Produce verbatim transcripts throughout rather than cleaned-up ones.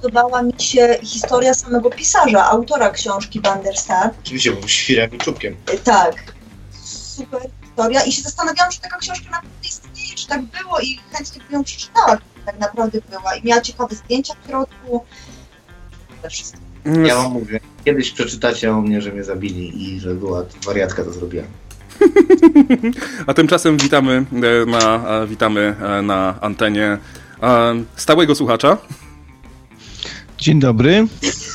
podobała mi się historia samego pisarza, autora książki Bandersnatch. Oczywiście, był świrem i czubkiem. Tak. Super historia i się zastanawiałam, czy taka książka naprawdę istnieje, czy tak było i chętnie bym ją przeczytała, czy tak naprawdę była. I miała ciekawe zdjęcia w środku. To wszystko. Ja wam mówię, kiedyś przeczytacie o mnie, że mnie zabili i że była wariatka, to zrobiła. A tymczasem witamy na, witamy na antenie stałego słuchacza. Dzień dobry.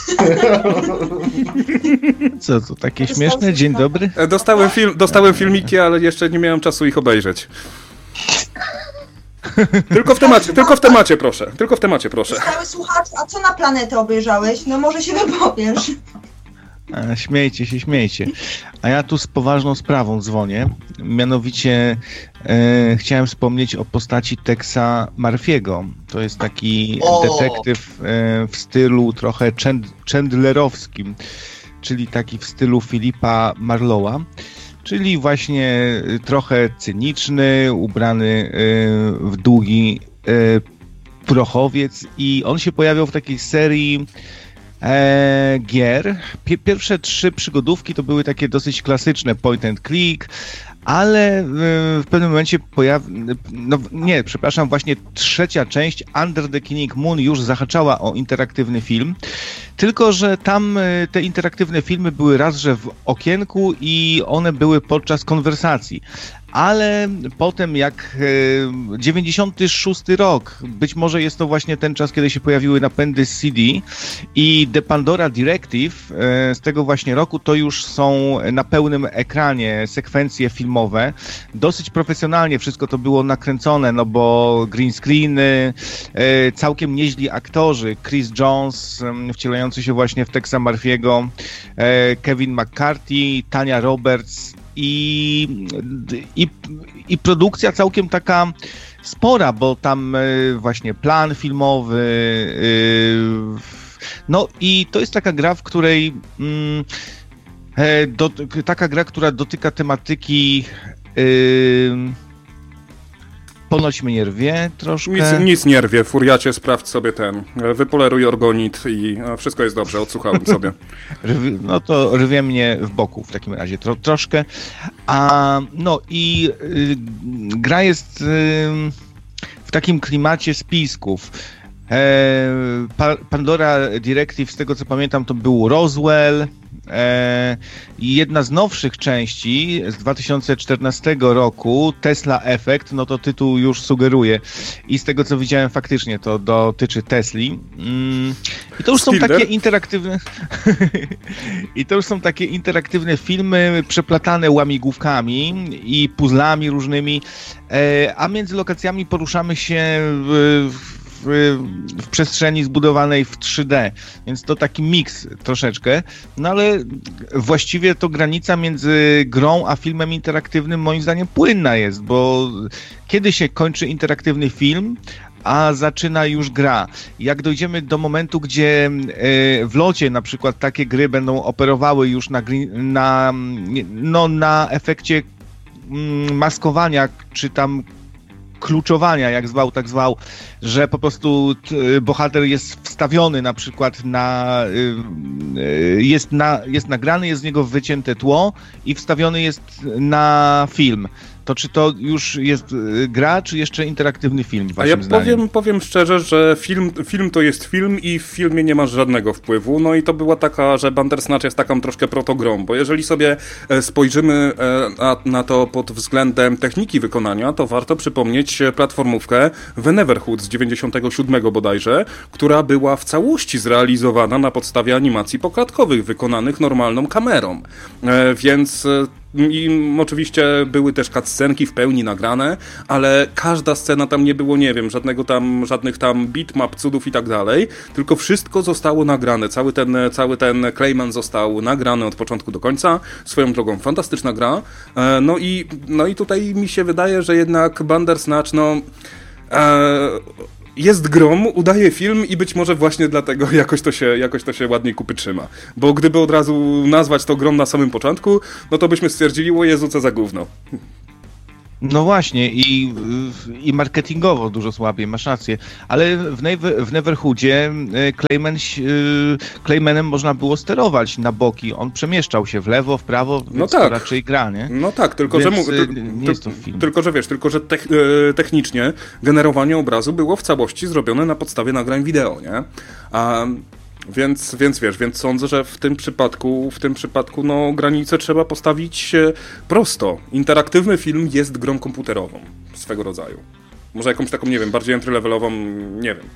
Co to, takie śmieszne? Dzień dobry. Dostałem, film, dostałem filmiki, ale jeszcze nie miałem czasu ich obejrzeć. Tylko w temacie, tylko w temacie, proszę. Tylko w temacie, proszę. Stały słuchacz, a co na planetę obejrzałeś? No może się wypowiesz. A, śmiejcie się, śmiejcie. A ja tu z poważną sprawą dzwonię. Mianowicie e, chciałem wspomnieć o postaci Texa Murphy'ego. To jest taki o! detektyw e, w stylu trochę chandlerowskim, czyli taki w stylu Philippa Marlowe'a. Czyli właśnie trochę cyniczny, ubrany w długi prochowiec i on się pojawiał w takiej serii e, gier. Pierwsze trzy przygodówki to były takie dosyć klasyczne point and click, ale w pewnym momencie pojawi... No nie, przepraszam, właśnie trzecia część Under the Killing Moon już zahaczała o interaktywny film, tylko że tam te interaktywne filmy były raz, że w okienku i one były podczas konwersacji. Ale potem jak dziewięćdziesiąty szósty rok, być może jest to właśnie ten czas, kiedy się pojawiły napędy C D i The Pandora Directive z tego właśnie roku, to już są na pełnym ekranie sekwencje filmowe. Dosyć profesjonalnie wszystko to było nakręcone, no bo green screeny, całkiem nieźli aktorzy, Chris Jones wcielający się właśnie w Texa Murphy'ego, Kevin McCarthy, Tania Roberts, I, i, i produkcja całkiem taka spora, bo tam właśnie plan filmowy, no i to jest taka gra, w której do, taka gra, która dotyka tematyki ponoć mnie nie rwie troszkę. Nic, nic nie rwie, Furiacie, sprawdź sobie ten, wypoleruj orgonit i wszystko jest dobrze, odsłuchałem sobie. No to rwie mnie w boku w takim razie tro, troszkę. A no i y, gra jest y, w takim klimacie spisków. E, pa, Pandora Directive, z tego co pamiętam, to był Roswell. E, jedna z nowszych części z dwa tysiące czternastego roku, Tesla Effect, no to tytuł już sugeruje i z tego co widziałem faktycznie to dotyczy Tesli. Mm, I to już są takie interaktywne i to już są takie interaktywne filmy przeplatane łamigłówkami i puzzlami różnymi, e, a między lokacjami poruszamy się w, W, w przestrzeni zbudowanej w trzy D, więc to taki miks troszeczkę, no ale właściwie to granica między grą a filmem interaktywnym moim zdaniem płynna jest, bo kiedy się kończy interaktywny film, a zaczyna już gra. Jak dojdziemy do momentu, gdzie w locie na przykład takie gry będą operowały już na, na, no, na efekcie maskowania, czy tam kluczowania, jak zwał, tak zwał, że po prostu t, bohater jest wstawiony na przykład na, y, y, jest na, jest nagrany, jest z niego wycięte tło i wstawiony jest na film. To czy to już jest gra, czy jeszcze interaktywny film? A ja powiem, powiem szczerze, że film, film to jest film i w filmie nie masz żadnego wpływu. No i to była taka, że Bandersnatch jest taką troszkę protogrą, bo jeżeli sobie spojrzymy na, na to pod względem techniki wykonania, to warto przypomnieć platformówkę The Neverhood z dziewięćdziesiątego siódmego bodajże, która była w całości zrealizowana na podstawie animacji poklatkowych, wykonanych normalną kamerą. Więc i oczywiście były też cutscenki w pełni nagrane, ale każda scena tam nie było, nie wiem, żadnego tam, żadnych tam bitmap, cudów i tak dalej, tylko wszystko zostało nagrane, cały ten, cały ten Clayman został nagrany od początku do końca, swoją drogą fantastyczna gra, no i, no i tutaj mi się wydaje, że jednak Bandersnatch, no e, jest grom, udaje film i być może właśnie dlatego jakoś to się, jakoś to się ładniej kupy trzyma. Bo gdyby od razu nazwać to grom na samym początku, no to byśmy stwierdzili, o Jezu, co za gówno. No właśnie, i, i marketingowo dużo słabiej, masz rację. Ale w, Never, w Neverhoodzie Clayman, Claymanem można było sterować na boki. On przemieszczał się w lewo, w prawo, więc no tak. To raczej gra, nie? No tak, tylko więc, że... Ty, nie jest to film. Tylko, że wiesz, tylko, że tech, technicznie generowanie obrazu było w całości zrobione na podstawie nagrań wideo, nie? A... Więc, więc wiesz, więc sądzę, że w tym przypadku, w tym przypadku no, granicę trzeba postawić prosto. Interaktywny film jest grą komputerową swego rodzaju. Może jakąś taką, nie wiem, bardziej entry-levelową, nie wiem.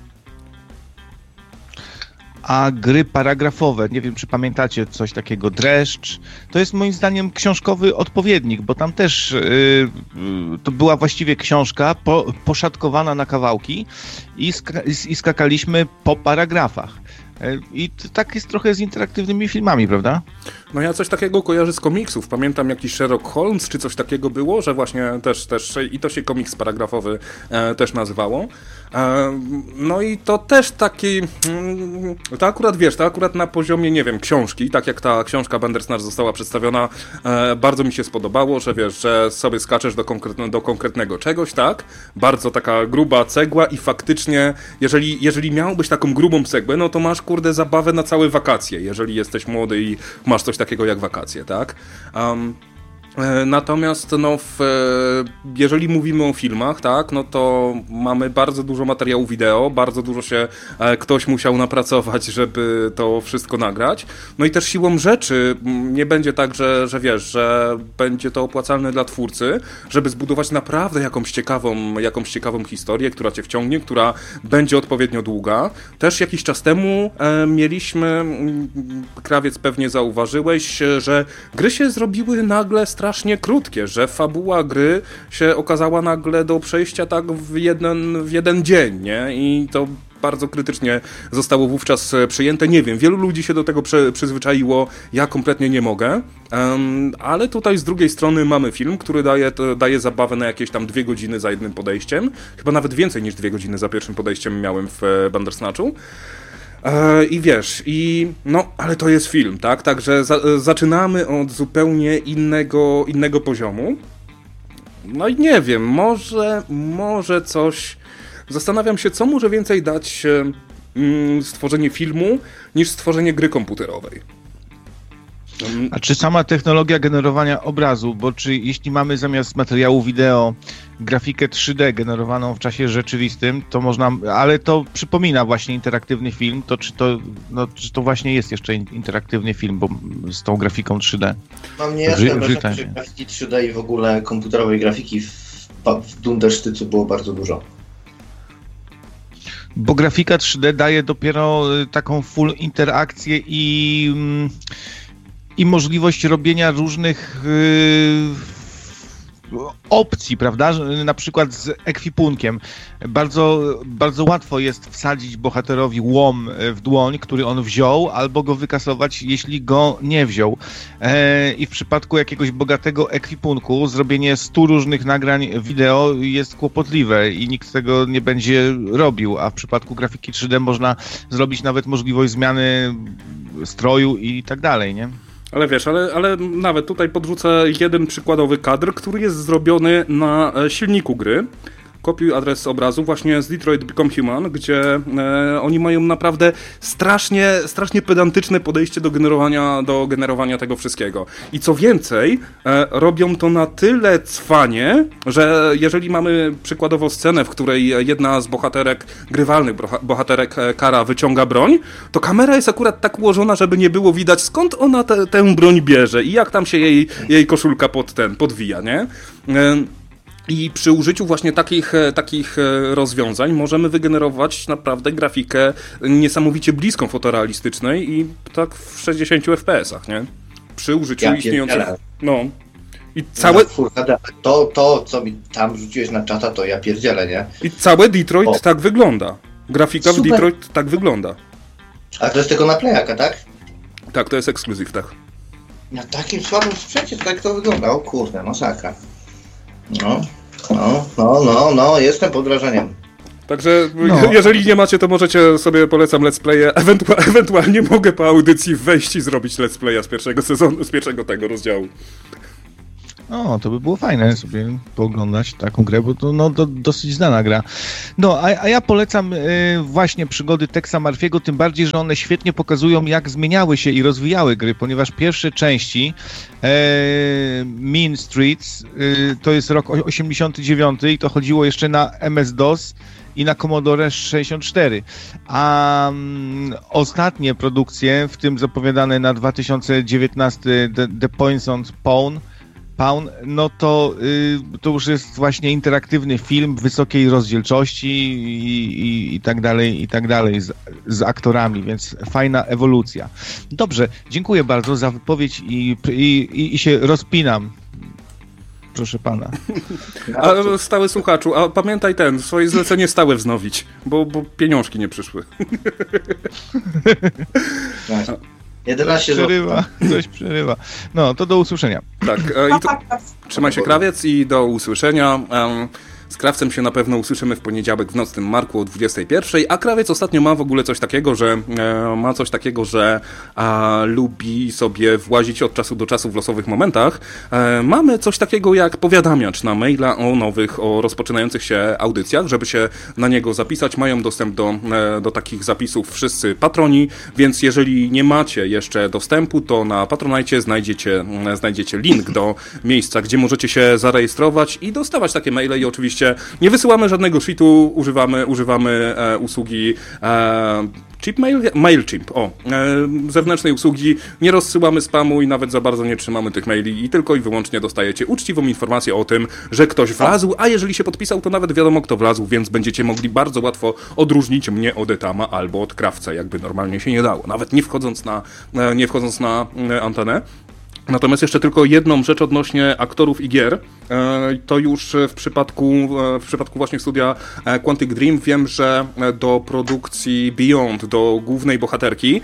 A gry paragrafowe, nie wiem, czy pamiętacie coś takiego, Dreszcz, to jest moim zdaniem książkowy odpowiednik, bo tam też yy, yy, to była właściwie książka po, poszatkowana na kawałki i, sk- i skakaliśmy po paragrafach. I tak jest trochę z interaktywnymi filmami, prawda? No ja coś takiego kojarzę z komiksów. Pamiętam jakiś Sherlock Holmes, czy coś takiego było, że właśnie też, też i to się komiks paragrafowy e, też nazywało. E, no i to też taki, mm, to akurat wiesz, to akurat na poziomie, nie wiem, książki, tak jak ta książka Bandersnatch została przedstawiona, e, bardzo mi się spodobało, że wiesz, że sobie skaczesz do, konkretne, do konkretnego czegoś, tak? Bardzo taka gruba cegła i faktycznie, jeżeli, jeżeli miałbyś taką grubą cegłę, no to masz, kurde, zabawę na całe wakacje, jeżeli jesteś młody i masz coś takiego jak wakacje, tak? Um, Natomiast no, w, jeżeli mówimy o filmach, tak, no to mamy bardzo dużo materiału wideo, bardzo dużo się ktoś musiał napracować, żeby to wszystko nagrać. No i też siłą rzeczy nie będzie tak, że, że wiesz, że będzie to opłacalne dla twórcy, żeby zbudować naprawdę jakąś ciekawą, jakąś ciekawą historię, która cię wciągnie, która będzie odpowiednio długa. Też jakiś czas temu e, mieliśmy, Krawiec pewnie zauważyłeś, że gry się zrobiły nagle strasznie krótkie, że fabuła gry się okazała nagle do przejścia tak w jeden, w jeden dzień, nie? I to bardzo krytycznie zostało wówczas przyjęte. Nie wiem, wielu ludzi się do tego przy, przyzwyczaiło, ja kompletnie nie mogę, um, ale tutaj z drugiej strony mamy film, który daje, daje zabawę na jakieś tam dwie godziny za jednym podejściem, chyba nawet więcej niż dwie godziny za pierwszym podejściem miałem w Bandersnatchu. I wiesz, i no, ale to jest film, tak? Także za, zaczynamy od zupełnie innego, innego poziomu. No i nie wiem, może, może coś... Zastanawiam się, co może więcej dać mm, stworzenie filmu, niż stworzenie gry komputerowej. A czy sama technologia generowania obrazu, bo czy jeśli mamy zamiast materiału wideo grafikę trzy D generowaną w czasie rzeczywistym, to można, ale to przypomina właśnie interaktywny film, to czy to, no, czy to właśnie jest jeszcze interaktywny film, bo z tą grafiką trzy D? Mam niejasne wrażenie, że grafiki trzy D i w ogóle komputerowej grafiki w, w Dundersztycu było bardzo dużo. Bo grafika trzy D daje dopiero taką full interakcję i... i możliwość robienia różnych yy, opcji, prawda? Na przykład z ekwipunkiem. Bardzo, bardzo łatwo jest wsadzić bohaterowi łom w dłoń, który on wziął, albo go wykasować, jeśli go nie wziął. E, I w przypadku jakiegoś bogatego ekwipunku zrobienie stu różnych nagrań wideo jest kłopotliwe i nikt tego nie będzie robił, a w przypadku grafiki trzy D można zrobić nawet możliwość zmiany stroju i tak dalej, nie? Ale wiesz, ale, ale nawet tutaj podrzucę jeden przykładowy kadr, który jest zrobiony na silniku gry. Kopiuj adres obrazu właśnie z Detroit Become Human, gdzie e, oni mają naprawdę strasznie, strasznie pedantyczne podejście do generowania, do generowania tego wszystkiego. I co więcej, e, robią to na tyle cwanie, że jeżeli mamy przykładowo scenę, w której jedna z bohaterek, grywalnych bohaterek Kara wyciąga broń, to kamera jest akurat tak ułożona, żeby nie było widać, skąd ona te, tę broń bierze i jak tam się jej, jej koszulka pod ten podwija, nie? E, I przy użyciu właśnie takich, takich rozwiązań możemy wygenerować naprawdę grafikę niesamowicie bliską fotorealistycznej i tak w sześćdziesięciu F P S ach, nie? Przy użyciu ja istniejących... Pierdzielę. No. I całe... To, to, co mi tam rzuciłeś na czata, to ja pierdzielę, nie? I całe Detroit o. tak wygląda. Grafika Super. w Detroit tak wygląda. A to jest tylko na Playaka, tak? Tak, to jest ekskluzyw, tak. Na takim słabym sprzęcie tak to wygląda. O kurde, masakra. No, no, no, no, no, jestem pod wrażeniem. Także no. jeżeli nie macie, to możecie sobie, polecam let's play'e, Ewentu- ewentualnie mogę po audycji wejść i zrobić let's play'a z pierwszego sezonu, z pierwszego tego rozdziału. O, to by było fajne sobie pooglądać taką grę, bo to no, do, dosyć znana gra. No, a, a ja polecam y, właśnie przygody Texa Murphy'ego, tym bardziej, że one świetnie pokazują, jak zmieniały się i rozwijały gry, ponieważ pierwsze części e, Mean Streets y, to jest rok osiemdziesiąty dziewiąty i to chodziło jeszcze na M S DOS i na Commodore sześćdziesiąt cztery. A um, ostatnie produkcje, w tym zapowiadane na dwa tysiące dziewiętnasty The, The Poisoned Pawn, Pawn, no to, y, to już jest właśnie interaktywny film wysokiej rozdzielczości i, i, i tak dalej, i tak dalej z, z aktorami, więc fajna ewolucja. Dobrze, dziękuję bardzo za wypowiedź i, i, i się rozpinam. Proszę pana. A stały słuchaczu, a pamiętaj ten, swoje zlecenie stałe wznowić, bo, bo pieniążki nie przyszły. jedenaście złotych. Przerywa, coś przerywa. No, to do usłyszenia. Tak, i to, trzymaj się krawiec i do usłyszenia. Um, Z Krawcem się na pewno usłyszymy w poniedziałek w Nocnym Marku o dwudziestej pierwszej, a Krawiec ostatnio ma w ogóle coś takiego, że e, ma coś takiego, że a, lubi sobie włazić od czasu do czasu w losowych momentach. E, mamy coś takiego jak powiadamiacz na maila o nowych, o rozpoczynających się audycjach, żeby się na niego zapisać. Mają dostęp do, e, do takich zapisów wszyscy patroni, więc jeżeli nie macie jeszcze dostępu, to na Patronite znajdziecie, e, znajdziecie link do miejsca, gdzie możecie się zarejestrować i dostawać takie maile i oczywiście nie wysyłamy żadnego shitu, używamy, używamy e, usługi e, Cheapmail? MailChimp, o, e, zewnętrznej usługi, nie rozsyłamy spamu i nawet za bardzo nie trzymamy tych maili i tylko i wyłącznie dostajecie uczciwą informację o tym, że ktoś wlazł, a jeżeli się podpisał, to nawet wiadomo kto wlazł, więc będziecie mogli bardzo łatwo odróżnić mnie od Etama albo od Krawca, jakby normalnie się nie dało, nawet nie wchodząc na, e, nie wchodząc na e, antenę. Natomiast jeszcze tylko jedną rzecz odnośnie aktorów i gier. To już w przypadku, w przypadku właśnie studia Quantic Dream wiem, że do produkcji Beyond, do głównej bohaterki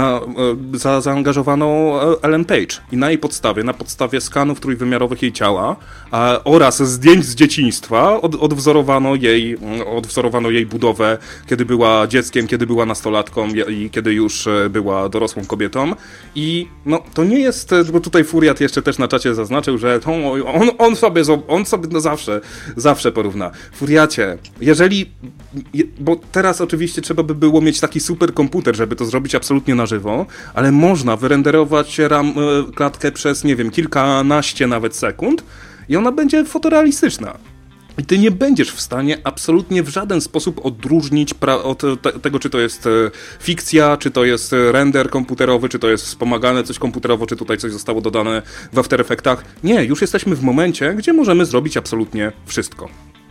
za, zaangażowano Ellen Page i na jej podstawie, na podstawie skanów trójwymiarowych jej ciała oraz zdjęć z dzieciństwa od, odwzorowano jej, odwzorowano jej budowę, kiedy była dzieckiem, kiedy była nastolatką i kiedy już była dorosłą kobietą. I no, to nie jest, bo tutaj Furiat jeszcze też na czacie zaznaczył, że on, on sobie, on sobie no zawsze, zawsze porówna. Furiacie, jeżeli, bo teraz oczywiście trzeba by było mieć taki super komputer, żeby to zrobić absolutnie na żywo, ale można wyrenderować ram, klatkę przez, nie wiem, kilkanaście nawet sekund i ona będzie fotorealistyczna. I ty nie będziesz w stanie absolutnie w żaden sposób odróżnić pra- od te- tego, czy to jest e, fikcja, czy to jest render komputerowy, czy to jest wspomagane coś komputerowo, czy tutaj coś zostało dodane w After Effectach. Nie, już jesteśmy w momencie, gdzie możemy zrobić absolutnie wszystko.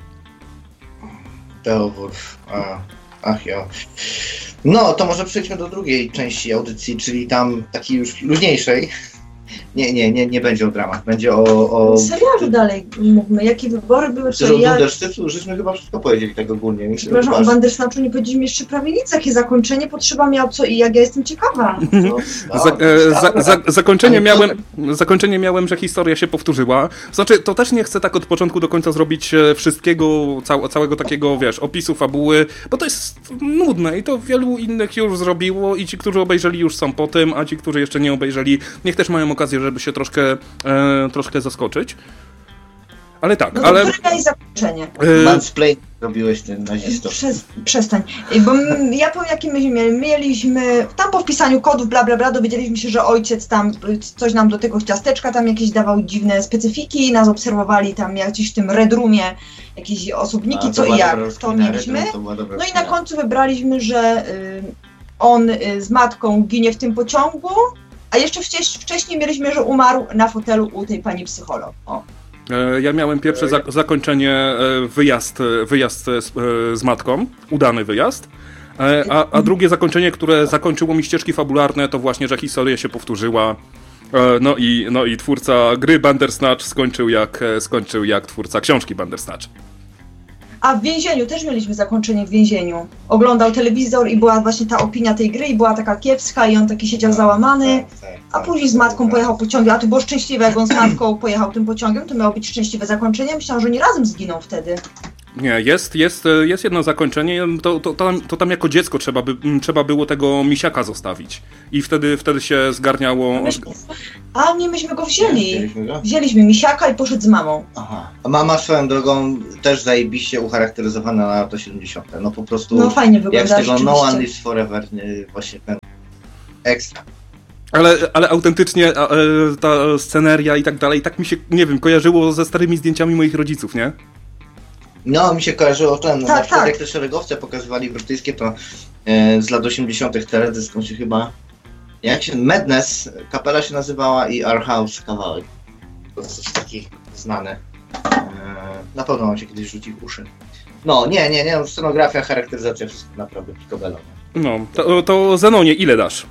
Dowód. A, ach ja. No, to może przejdźmy do drugiej części audycji, czyli tam takiej już luźniejszej. Nie, nie, nie, nie będzie o dramach, będzie o... o... serialu dalej mówmy, jakie wybory były, czy co ja... ja... Żeśmy chyba wszystko powiedzieli tak ogólnie. Przepraszam, o Bandersnatchu nie powiedzieliśmy jeszcze prawie nic, jakie zakończenie potrzeba miał, co i jak ja jestem ciekawa. No, no, za, e, za, za, zakończenie, miałem, zakończenie miałem, że historia się powtórzyła. Znaczy, to też nie chcę tak od początku do końca zrobić wszystkiego, cał, całego takiego, wiesz, opisu fabuły, bo to jest nudne i to wielu innych już zrobiło i ci, którzy obejrzeli już są po tym, a ci, którzy jeszcze nie obejrzeli, niech też mają okazję, żeby się troszkę, e, troszkę zaskoczyć. Ale tak, no ale... i zakończenie. E... Mansplain robiłeś ten nazistą. Przez, przestań. Bo m, ja powiem, jakie myśmy mieli. Mieliśmy, tam po wpisaniu kodów, bla, bla, bla, dowiedzieliśmy się, że ojciec tam coś nam do tego ciasteczka tam jakieś dawał dziwne specyfiki, nas obserwowali tam jakiś w tym Red Roomie, jakieś osobniki, co i jak. To mieliśmy. No i na końcu wybraliśmy, że y, on y, z matką ginie w tym pociągu, a jeszcze wcześ, wcześniej mieliśmy, że umarł na fotelu u tej pani psycholog. O. Ja miałem pierwsze za- zakończenie, wyjazd, wyjazd z, z matką, udany wyjazd, a, a drugie zakończenie, które zakończyło mi ścieżki fabularne, to właśnie, że historia się powtórzyła. No i, no i twórca gry Bandersnatch skończył jak, skończył jak twórca książki Bandersnatch. A w więzieniu też mieliśmy zakończenie w więzieniu. Oglądał telewizor i była właśnie ta opinia tej gry i była taka kiepska i on taki siedział załamany, a później z matką pojechał pociągiem, a to było szczęśliwe, jak on z matką pojechał tym pociągiem, to miało być szczęśliwe zakończenie. Myślałam, że oni razem zginą wtedy. Nie, jest, jest, jest jedno zakończenie, to, to, to, tam, to tam jako dziecko trzeba, by, trzeba było tego misiaka zostawić i wtedy, wtedy się zgarniało... Myśmy, a nie, myśmy go wzięli. Wzięliśmy go? Wzięliśmy misiaka i poszedł z mamą. Aha. A mama swoją drogą też zajebiście ucharakteryzowana na lata siedemdziesiąte. No po prostu... No fajnie jak wygląda z tego rzeczywiście. No One Lives Forever, nie, właśnie ten ekstra. Ale, ale autentycznie a, e, ta sceneria i tak dalej, tak mi się, nie wiem, kojarzyło ze starymi zdjęciami moich rodziców, nie? No, mi się kojarzyło ten, no, Tak, na przykład tak. jak te szeregowce pokazywali brytyjskie, to e, z lat osiemdziesiątych teledysk, on się chyba, jak się, Madness, kapela się nazywała i Our House kawałek. To jest taki znany. E, na pewno on się kiedyś rzuci w uszy. No, nie, nie, nie, scenografia, charakteryzacja, wszystko naprawdę picobello. No, to, to Zenonie, ile dasz?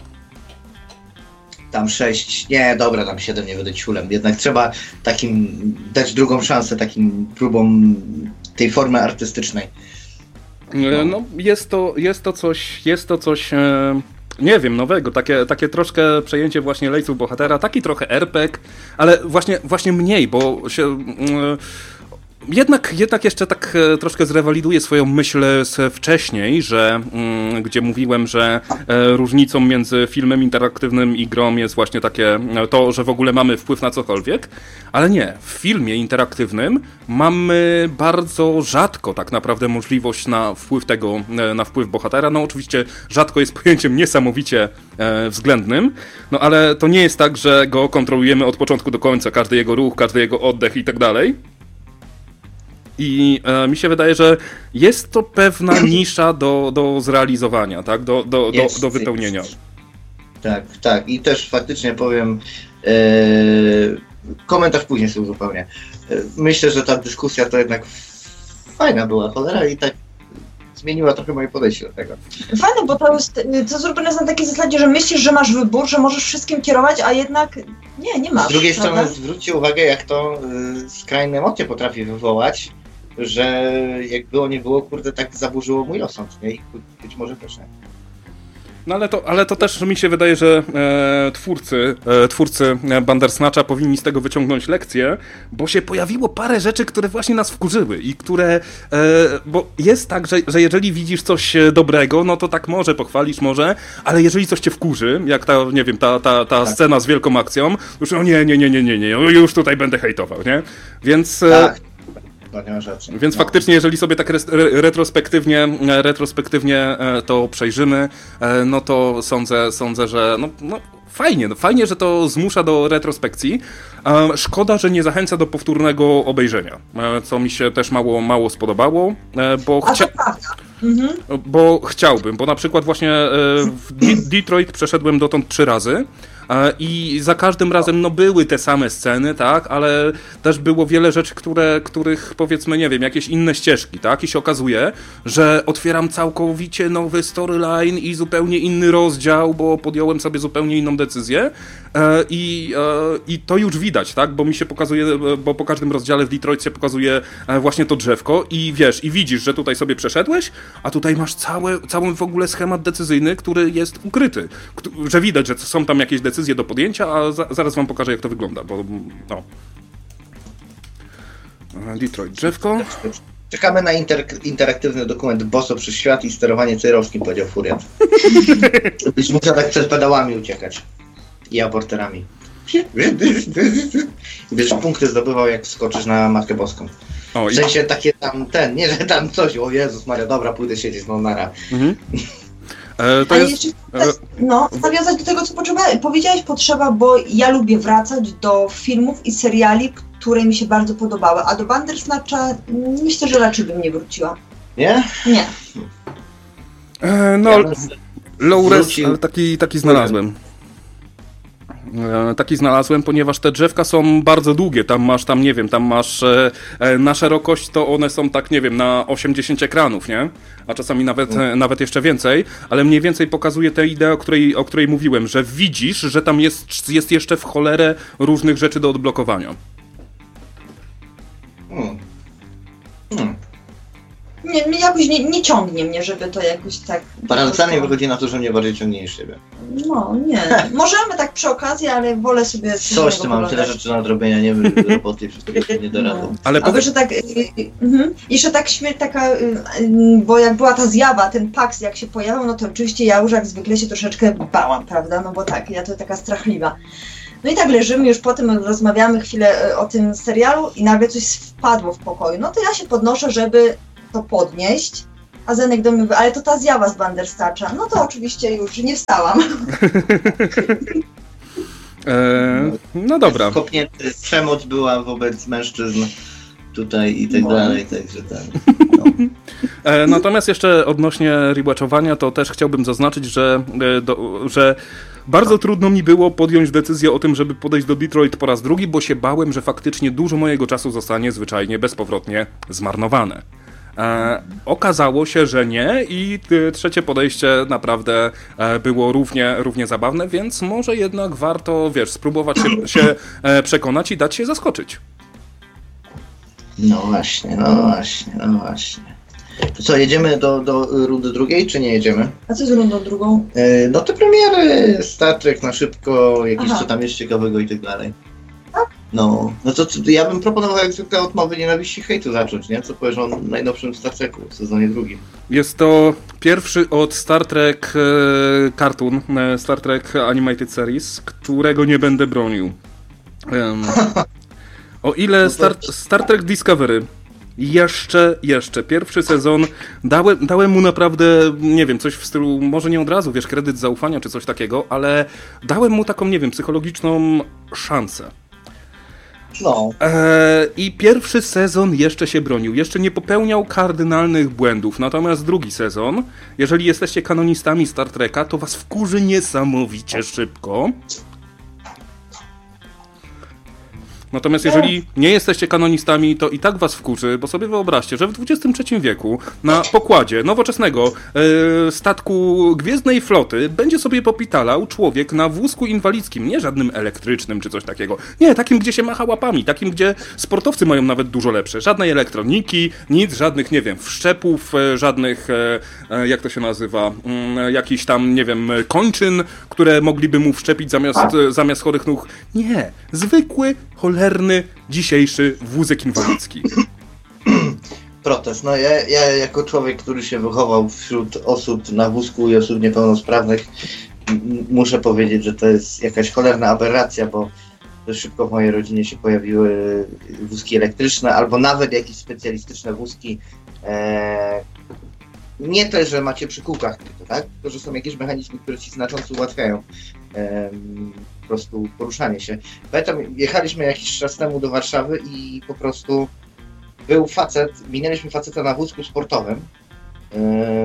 Tam sześć, nie, dobra, tam siedem nie będę ciulem. Jednak trzeba takim dać drugą szansę takim próbom tej formy artystycznej. No, no jest to, jest to coś, jest to coś, e, nie wiem, nowego, takie, takie troszkę przejęcie właśnie lejców bohatera, taki trochę er pe gie, ale właśnie, właśnie mniej, bo się... E, Jednak, jednak jeszcze tak e, troszkę zrewaliduję swoją myśl z wcześniej, że mm, gdzie mówiłem, że e, różnicą między filmem interaktywnym i grą jest właśnie takie e, to, że w ogóle mamy wpływ na cokolwiek, ale nie, w filmie interaktywnym mamy bardzo rzadko tak naprawdę możliwość na wpływ tego, e, na wpływ bohatera. No oczywiście rzadko jest pojęciem niesamowicie e, względnym, no ale to nie jest tak, że go kontrolujemy od początku do końca, każdy jego ruch, każdy jego oddech i tak dalej. I e, mi się wydaje, że jest to pewna nisza do, do zrealizowania, tak? Do, do, do, Jest, do wypełnienia. jest. Tak, tak. I też faktycznie powiem, e, komentarz później sobie uzupełnię. E, myślę, że ta dyskusja to jednak fajna była, cholera, i tak zmieniła trochę moje podejście do tego. Fajne, bo to jest, to zrobione jest na takiej zasadzie, że myślisz, że masz wybór, że możesz wszystkim kierować, a jednak nie, nie masz. Z drugiej prawda? strony zwróćcie uwagę, jak to y, skrajne emocje potrafi wywołać, że jak było, nie było, kurde, tak zaburzyło mój osąd, nie? I być może też nie. No ale to, ale to też mi się wydaje, że e, twórcy, e, twórcy Bandersnatcha powinni z tego wyciągnąć lekcję, bo się pojawiło parę rzeczy, które właśnie nas wkurzyły i które, e, bo jest tak, że, że jeżeli widzisz coś dobrego, no to tak może pochwalisz, może, ale jeżeli coś cię wkurzy, jak ta, nie wiem, ta, ta, ta Tak. scena z wielką akcją, już no nie, nie, nie, nie, nie, nie, już tutaj będę hejtował, nie? Więc... E, Tak. No, nie ma rzeczy. Więc no. faktycznie, jeżeli sobie tak res- re- retrospektywnie, e, retrospektywnie e, to przejrzymy, e, no to sądzę, sądzę, że no, no fajnie, no fajnie, że to zmusza do retrospekcji. E, szkoda, że nie zachęca do powtórnego obejrzenia, e, co mi się też mało, mało spodobało, e, bo, A chcia- to prawda. Mhm. bo chciałbym, bo na przykład właśnie e, w De- Detroit przeszedłem dotąd trzy razy. I za każdym razem no były te same sceny, tak, ale też było wiele rzeczy, które, których powiedzmy, nie wiem, jakieś inne ścieżki, tak, i się okazuje, że otwieram całkowicie nowy storyline i zupełnie inny rozdział, bo podjąłem sobie zupełnie inną decyzję e, i, e, i to już widać, tak, bo mi się pokazuje, bo po każdym rozdziale w Detroit się pokazuje właśnie to drzewko i wiesz, i widzisz, że tutaj sobie przeszedłeś, a tutaj masz całe, cały w ogóle schemat decyzyjny, który jest ukryty, że widać, że są tam jakieś decyzje do podjęcia, a za, zaraz wam pokażę, jak to wygląda, bo no. Detroit, drzewko. Czekamy na inter- interaktywny dokument Boso przez świat i sterowanie cyrowskim, powiedział Furiat. Byś musiał tak przed pedałami uciekać. I aborterami. I będziesz punkty zdobywał, jak skoczysz na Matkę Boską. O, W sensie takie tam, ten, nie, że tam coś, o Jezus Maria, dobra, pójdę siedzieć, no nara. Mhm. E, to Ale jest... jeszcze no, nawiązać do tego, co potrzeba, powiedziałeś potrzeba, bo ja lubię wracać do filmów i seriali, które mi się bardzo podobały, a do Bandersnatcha myślę, że raczej bym nie wróciła. Nie? Nie. E, no, Ja bym low res, wrócił. ale taki, taki znalazłem. E, taki znalazłem, ponieważ te drzewka są bardzo długie, tam masz, tam nie wiem, tam masz e, e, na szerokość to one są tak, nie wiem, na osiemdziesiąt ekranów, nie? A czasami nawet, e, nawet jeszcze więcej, ale mniej więcej pokazuje tę ideę, o której, o której mówiłem, że widzisz, że tam jest, jest jeszcze w cholerę różnych rzeczy do odblokowania. Hmm. Hmm. nie, nie, jakoś nie, nie ciągnie mnie, żeby to jakoś tak... Paradoksalnie wychodzi na to, że mnie bardziej ciągnie niż siebie. No, nie. Możemy tak przy okazji, ale wolę sobie... Coś ty mam, tyle rzeczy do nadrobienia, nie wiem, roboty i wszystko nie da rady. Ale A powie... że tak... Y, y, y, jeszcze tak śmierć taka, y, y, bo jak była ta zjawa, ten Pax jak się pojawił, no to oczywiście ja już jak zwykle się troszeczkę bałam, prawda? No bo tak, ja to taka strachliwa. No i tak leżymy, już po tym rozmawiamy chwilę o tym serialu i nagle coś wpadło w pokoju. No to ja się podnoszę, żeby to podnieść, a Zenek do mnie mówi, ale to ta zjawa z Banderstacza. No to oczywiście już nie wstałam. eee, no dobra. Kopnięty, przemoc była wobec mężczyzn tutaj i tak no. dalej, także ten... No. E, natomiast jeszcze odnośnie rewatchowania, to też chciałbym zaznaczyć, że, do, że bardzo trudno mi było podjąć decyzję o tym, żeby podejść do Detroit po raz drugi, bo się bałem, że faktycznie dużo mojego czasu zostanie zwyczajnie bezpowrotnie zmarnowane. E, okazało się, że nie i trzecie podejście naprawdę e, było równie, równie zabawne, więc może jednak warto, wiesz, spróbować się, się e, przekonać i dać się zaskoczyć. No właśnie, no właśnie, no właśnie. To co, jedziemy do, do rundy drugiej, czy nie jedziemy? A co z rundą drugą? Yy, no te premiery, Star Trek na szybko, jakieś Aha. co tam jest ciekawego i tak dalej. Tak? No, no to, to ja bym proponował jak zwykle od mowy nienawiści hejtu zacząć, nie? Co powiesz o najnowszym Star Treku w sezonie drugim? Jest to pierwszy od Star Trek e, cartoon, e, Star Trek Animated Series, którego nie będę bronił. Um, o ile Star, Star Trek Discovery jeszcze, jeszcze, pierwszy sezon dałem, dałem mu naprawdę, nie wiem, coś w stylu, może nie od razu, wiesz, kredyt zaufania czy coś takiego, ale dałem mu taką, nie wiem, psychologiczną szansę. No. Eee, I pierwszy sezon jeszcze się bronił, jeszcze nie popełniał kardynalnych błędów, natomiast drugi sezon, jeżeli jesteście kanonistami Star Treka, to was wkurzy niesamowicie szybko. Natomiast jeżeli nie jesteście kanonistami, to i tak was wkurzy, bo sobie wyobraźcie, że w dwudziestym trzecim wieku na pokładzie nowoczesnego e, statku Gwiezdnej Floty będzie sobie popitalał człowiek na wózku inwalidzkim, nie żadnym elektrycznym czy coś takiego. Nie, takim, gdzie się macha łapami, takim, gdzie sportowcy mają nawet dużo lepsze. Żadnej elektroniki, nic, żadnych, nie wiem, wszczepów, e, żadnych, e, e, jak to się nazywa, e, jakichś tam, nie wiem, kończyn, które mogliby mu wszczepić zamiast, e, zamiast chorych nóg. Nie, zwykły, cholerny, dzisiejszy wózek inwalidzki. Protest. No ja, ja jako człowiek, który się wychował wśród osób na wózku i osób niepełnosprawnych, m- muszę powiedzieć, że to jest jakaś cholerna aberracja, bo dość szybko w mojej rodzinie się pojawiły wózki elektryczne, albo nawet jakieś specjalistyczne wózki. E- nie to, że macie przy kółkach tylko, tak? Tylko, że są jakieś mechanizmy, które ci znacząco ułatwiają e- po prostu poruszanie się. Pamiętam, jechaliśmy jakiś czas temu do Warszawy i po prostu był facet, minęliśmy faceta na wózku sportowym, yy,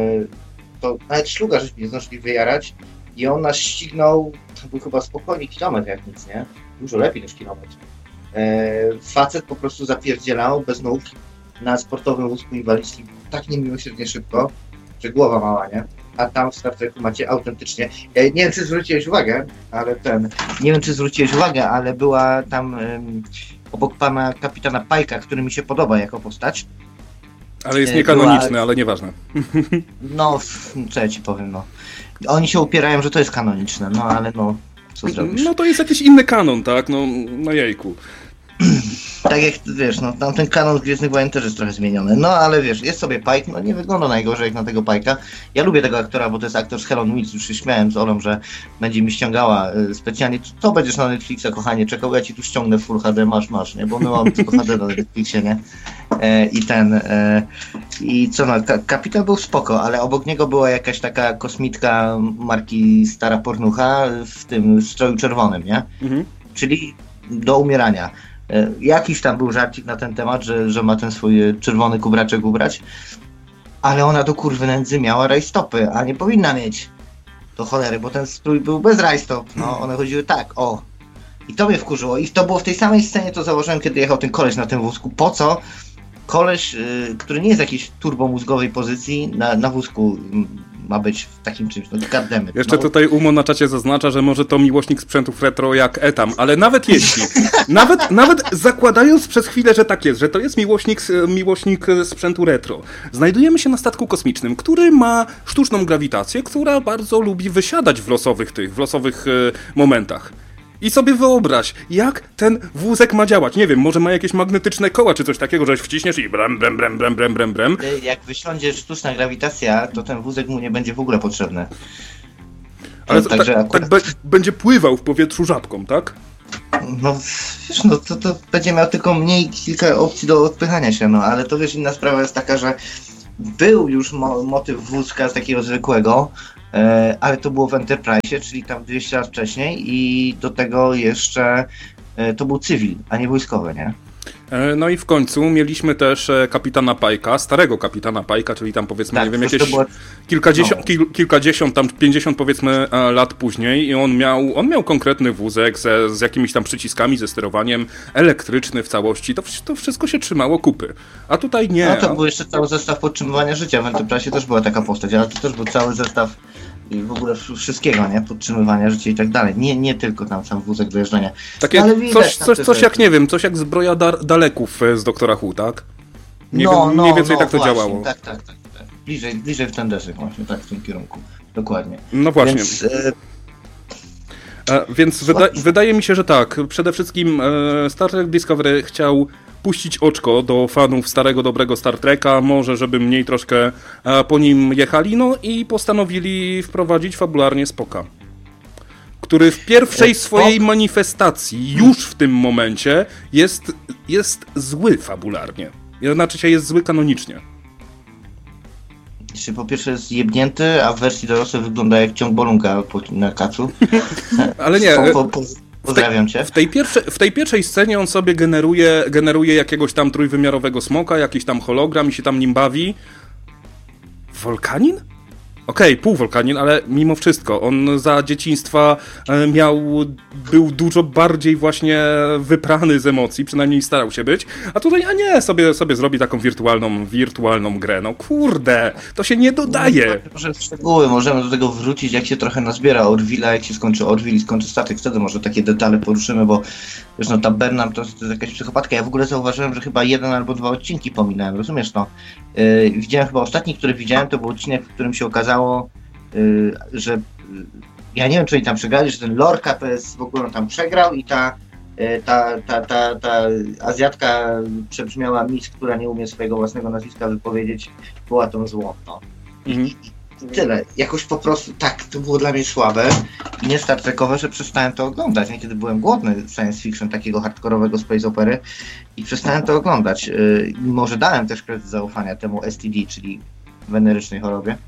to nawet szluga żeśmy nie zdążyli wyjarać i on nas ścignął, to był chyba spokojnie kilometr jak nic, nie? Dużo lepiej niż kilometr. Yy, facet po prostu zapierdzielał bez nóg na sportowym wózku inwalidzkim tak niemiłosiernie szybko, że głowa mała, nie? A tam w Star Treku macie autentycznie, ja nie wiem czy zwróciłeś uwagę, ale ten, nie wiem czy zwróciłeś uwagę, ale była tam ym, obok pana kapitana Pike'a, który mi się podoba jako postać. Ale jest niekanoniczny, była... ale nieważne. No, co ja ci powiem, no. Oni się upierają, że to jest kanoniczne, no ale no, co zrobisz? No to jest jakiś inny kanon, tak? No, no jejku. Tak jak, wiesz, no tam ten kanon Gwiezdnych Wojen też jest trochę zmieniony, no ale wiesz, jest sobie Pike, no nie wygląda najgorzej jak na tego Pike'a. Ja lubię tego aktora, bo to jest aktor z Helen Wheels, już się śmiałem z Olą, że będzie mi ściągała y, specjalnie, to będziesz na Netflixa, kochanie, czekał, ja ci tu ściągnę w Full H D, masz, masz, nie, bo my mamy tylko H D na Netflixie, nie, e, i ten, e, i co no, ka- kapitan był spoko, ale obok niego była jakaś taka kosmitka marki Stara Pornucha w tym stroju czerwonym, nie, mhm. Czyli do umierania. Jakiś tam był żarcik na ten temat, że, że ma ten swój czerwony kubraczek ubrać, ale ona do kurwy nędzy miała rajstopy, a nie powinna mieć. To cholery, bo ten strój był bez rajstop, no one chodziły tak, o. I to mnie wkurzyło i to było w tej samej scenie, to założyłem, kiedy jechał ten koleś na tym wózku. Po co koleś, yy, który nie jest w jakiejś turbomózgowej pozycji, na, na wózku ma być w takim czymś, no goddammit. Jeszcze no. tutaj Umo na czacie zaznacza, że może to miłośnik sprzętów retro jak Etam, ale nawet jeśli, nawet, nawet zakładając przez chwilę, że tak jest, że to jest miłośnik, miłośnik sprzętu retro, znajdujemy się na statku kosmicznym, który ma sztuczną grawitację, która bardzo lubi wysiadać w losowych tych, w losowych e, momentach. I sobie wyobraź, jak ten wózek ma działać. Nie wiem, może ma jakieś magnetyczne koła, czy coś takiego, że wciśniesz i brem, brem, brem, brem, brem, brem, brem. Jak wysiądzie sztuczna grawitacja, to ten wózek mu nie będzie w ogóle potrzebny. Ale to, tak, także tak, akurat... tak be, będzie pływał w powietrzu żabką, tak? No wiesz, no to, to będzie miał tylko mniej kilka opcji do odpychania się, no ale to wiesz, inna sprawa jest taka, że był już mo- motyw wózka z takiego zwykłego, e, ale to było w Enterprise, czyli tam dwieście lat wcześniej i do tego jeszcze e, to był cywil, a nie wojskowy, nie? No i w końcu mieliśmy też kapitana Pike'a, starego kapitana Pike'a, czyli tam powiedzmy, tak, nie wiem, jakieś było... kilkadziesiąt, no. kil, kilkadziesiąt, tam pięćdziesiąt powiedzmy lat później i on miał, on miał konkretny wózek ze, z jakimiś tam przyciskami, ze sterowaniem, elektryczny w całości, to, to wszystko się trzymało kupy. A tutaj nie. No to był jeszcze cały zestaw podtrzymywania życia, w Enterprise też była taka postać, ale to też był cały zestaw i w ogóle wszystkiego, nie? Podtrzymywania życia i tak dalej. Nie, nie tylko tam sam wózek do jeżdżenia. Takie ale widać coś, coś, coś jak, rzeczy. nie wiem, coś jak zbroja dar- daleków z Doktora Who, tak? Nie no, wiem, no, mniej więcej no, tak to właśnie, działało. Tak, tak, tak, tak. Bliżej, bliżej w ten desek właśnie, tak, w tym kierunku. Dokładnie. No właśnie. Więc, e... E, więc wyda- wydaje mi się, że tak. Przede wszystkim e, Star Trek Discovery chciał puścić oczko do fanów starego, dobrego Star Treka, może żeby mniej troszkę e, po nim jechali, no i postanowili wprowadzić fabularnie Spocka, który w pierwszej swojej manifestacji już w tym momencie jest, jest zły fabularnie. Znaczy się jest zły kanonicznie. Czyli po pierwsze jest jebnięty, a w wersji dorosłej wygląda jak ciąg bolunka na kacu. Ale nie... Po, po, po, pozdrawiam cię. W tej, pierwsze, w tej pierwszej scenie on sobie generuje, generuje jakiegoś tam trójwymiarowego smoka, jakiś tam hologram i się tam nim bawi. Wolkanin? Okej, okay, półwolkanin, ale mimo wszystko, on za dzieciństwa miał, był dużo bardziej właśnie wyprany z emocji, przynajmniej starał się być, a tutaj, a nie, sobie, sobie zrobi taką wirtualną, wirtualną grę, no kurde, to się nie dodaje. No, może szczegóły, możemy do tego wrócić, jak się trochę nazbiera Orville'a, jak się skończy Orville i skończy statek, wtedy może takie detale poruszymy, bo wiesz, no ta Burnham to, to jest jakaś psychopatka, ja w ogóle zauważyłem, że chyba jeden albo dwa odcinki pominąłem, rozumiesz, no. Yy, widziałem chyba ostatni, który widziałem, to był odcinek, w którym się okazało, Yy, że yy, ja nie wiem, czy oni tam przegrali, że ten Lorca to jest w ogóle on tam przegrał i ta, yy, ta, ta, ta, ta Azjatka przebrzmiała Miss, która nie umie swojego własnego nazwiska wypowiedzieć, była tą złą. No. Mhm. I, i tyle. Jakoś po prostu tak, to było dla mnie słabe i nie Star Trekowe, że przestałem to oglądać. Niekiedy byłem głodny science fiction, takiego hardkorowego space opery i przestałem to oglądać. Yy, mimo, że dałem też kredyt zaufania temu S T D, czyli wenerycznej chorobie.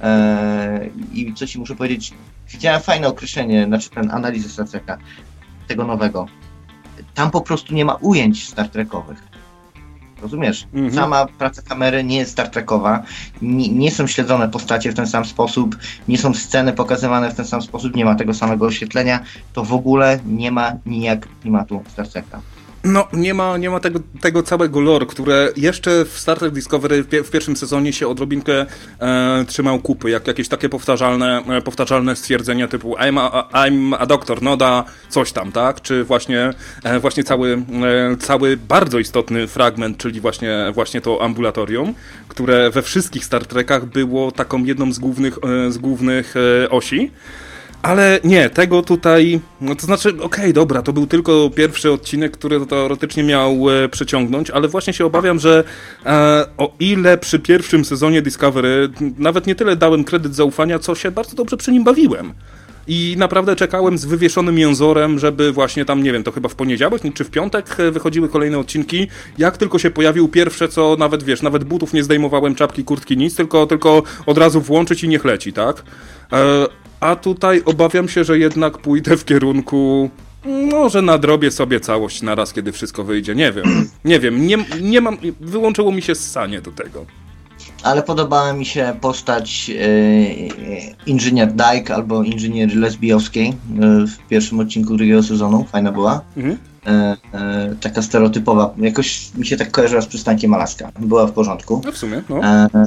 Eee, I co ci muszę powiedzieć, widziałem fajne określenie, znaczy ten analizę Star Treka, tego nowego. Tam po prostu nie ma ujęć Star Trekowych. Rozumiesz? Mhm. Sama praca kamery nie jest Star Trekowa, nie, nie są śledzone postacie w ten sam sposób, nie są sceny pokazywane w ten sam sposób, nie ma tego samego oświetlenia, to w ogóle nie ma nijak klimatu Star Treka. No, nie ma, nie ma tego, tego całego lore, które jeszcze w Star Trek Discovery w, pie, w pierwszym sezonie się odrobinkę e, trzymał kupy, jak jakieś takie powtarzalne, e, powtarzalne stwierdzenia typu I'm a, I'm a doctor, Noda, coś tam, tak? Czy właśnie, e, właśnie cały, e, cały bardzo istotny fragment, czyli właśnie, właśnie to ambulatorium, które we wszystkich Star Trekach było taką jedną z głównych, e, z głównych e, osi. Ale nie, tego tutaj, no to znaczy, okej, okay, dobra, to był tylko pierwszy odcinek, który teoretycznie miał e, przeciągnąć, ale właśnie się obawiam, że e, o ile przy pierwszym sezonie Discovery nawet nie tyle dałem kredyt zaufania, co się bardzo dobrze przy nim bawiłem. I naprawdę czekałem z wywieszonym jęzorem, żeby właśnie tam, nie wiem, to chyba w poniedziałek czy w piątek wychodziły kolejne odcinki. Jak tylko się pojawił pierwsze, co nawet, wiesz, nawet butów nie zdejmowałem, czapki, kurtki, nic, tylko, tylko od razu włączyć i niech leci, tak? E, a tutaj obawiam się, że jednak pójdę w kierunku, no, że nadrobię sobie całość naraz, kiedy wszystko wyjdzie. Nie wiem, nie wiem, nie, nie mam, wyłączyło mi się ssanie do tego. Ale podobała mi się postać e, inżynier Dyke albo inżynier lesbijowskiej e, w pierwszym odcinku drugiego sezonu. Fajna była. Mhm. E, e, taka stereotypowa. Jakoś mi się tak kojarzyła z przystankiem Alaska. Była w porządku. No w sumie, no. E, e,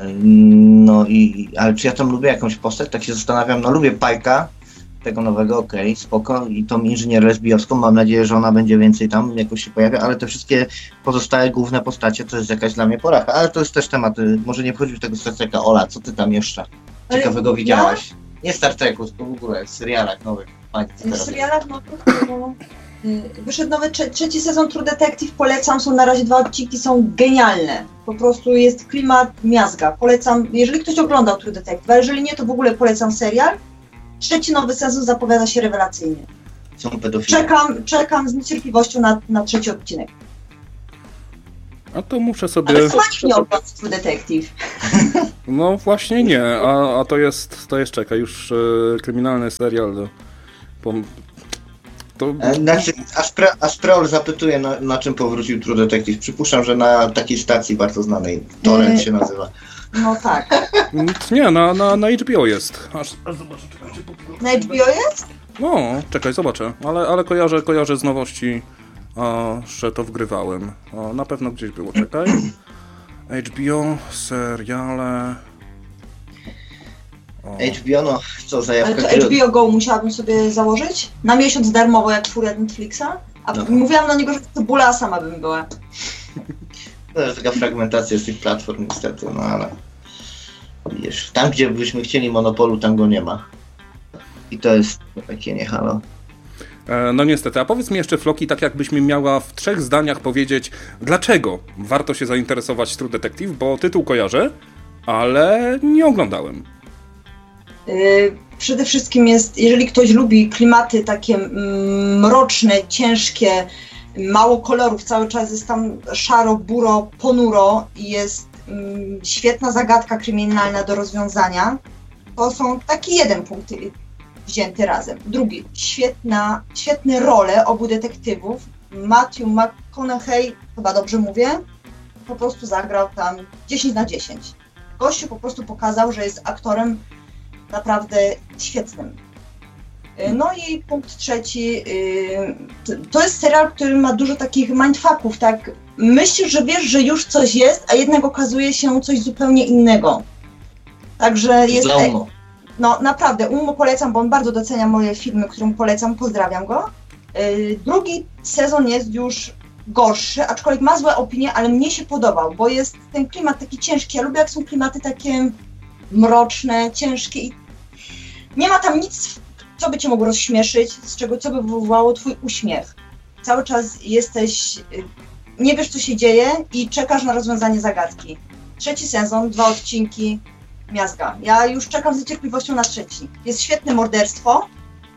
No i, ale czy ja tam lubię jakąś postać? Tak się zastanawiam, no lubię Pike'a, tego nowego, okej, okay, spoko, i tą inżynierę lesbijowską, mam nadzieję, że ona będzie więcej tam jakoś się pojawia, ale te wszystkie pozostałe główne postacie to jest jakaś dla mnie poracha, ale to jest też temat, może nie wchodzi w tego Star Treka. Ola, co ty tam jeszcze ciekawego ale widziałaś? Ja? Nie Star Treku, tylko w ogóle w serialach nowych. Pani, w serialach nowych to wyszedł nowy trze- trzeci sezon True Detective, polecam, są na razie dwa odcinki, są genialne. Po prostu jest klimat miazga. Polecam, jeżeli ktoś oglądał True Detective, a jeżeli nie, to w ogóle polecam serial. Trzeci nowy sezon zapowiada się rewelacyjnie. Są pedofile. Czekam, czekam z niecierpliwością na, na trzeci odcinek. A to muszę sobie... Ale chyba nikt nie ogląda True Detective. No właśnie nie, a, a to jest, to jest, czekaj, już e, kryminalny serial. Do, po, to... Znaczy, Aspre, Aspreol zapytuje, na, na czym powrócił True Detective. Przypuszczam, że na takiej stacji bardzo znanej, Torrent się nazywa. No tak. Nie, na, na, na H B O jest. Aż, aż zobaczę, czekajcie. Na H B O jest? No, czekaj, zobaczę. Ale, ale kojarzę, kojarzę z nowości, o, że to wgrywałem. O, na pewno gdzieś było, czekaj. H B O, seriale... O. H B O, no co za jawka. Ale to H B O Go musiałabym sobie założyć? Na miesiąc darmowo, jak furia Netflixa? A no. Mówiłam na niego, że to bóla sama bym była. To jest taka fragmentacja z tych platform niestety, no ale... Wiesz, tam gdzie byśmy chcieli monopolu, tam go nie ma. I to jest takie nie halo. E, no niestety, a powiedz mi jeszcze, Floki, tak jakbyś mi miała w trzech zdaniach powiedzieć, dlaczego warto się zainteresować True Detective, bo tytuł kojarzę, ale nie oglądałem. Yy, przede wszystkim jest, jeżeli ktoś lubi klimaty takie mroczne, ciężkie, mało kolorów, cały czas jest tam szaro, buro, ponuro i jest mm, świetna zagadka kryminalna do rozwiązania, to są taki jeden punkt wzięty razem. Drugi, świetna, świetne role obu detektywów. Matthew McConaughey, chyba dobrze mówię, po prostu zagrał tam dziesięć na dziesięć. Gościu po prostu pokazał, że jest aktorem naprawdę świetnym. No i punkt trzeci, to jest serial, który ma dużo takich mindfucków, tak? Myślisz, że wiesz, że już coś jest, a jednak okazuje się coś zupełnie innego. Także jest... No naprawdę, mu polecam, bo on bardzo docenia moje filmy, którym polecam, pozdrawiam go. Drugi sezon jest już gorszy, aczkolwiek ma złe opinie, ale mnie się podobał, bo jest ten klimat taki ciężki. Ja lubię, jak są klimaty takie mroczne, ciężkie i nie ma tam nic, co by cię mogło rozśmieszyć, z czego co by wywołało twój uśmiech. Cały czas jesteś, nie wiesz co się dzieje i czekasz na rozwiązanie zagadki. Trzeci sezon, dwa odcinki, miazga. Ja już czekam z niecierpliwością na trzeci. Jest świetne morderstwo.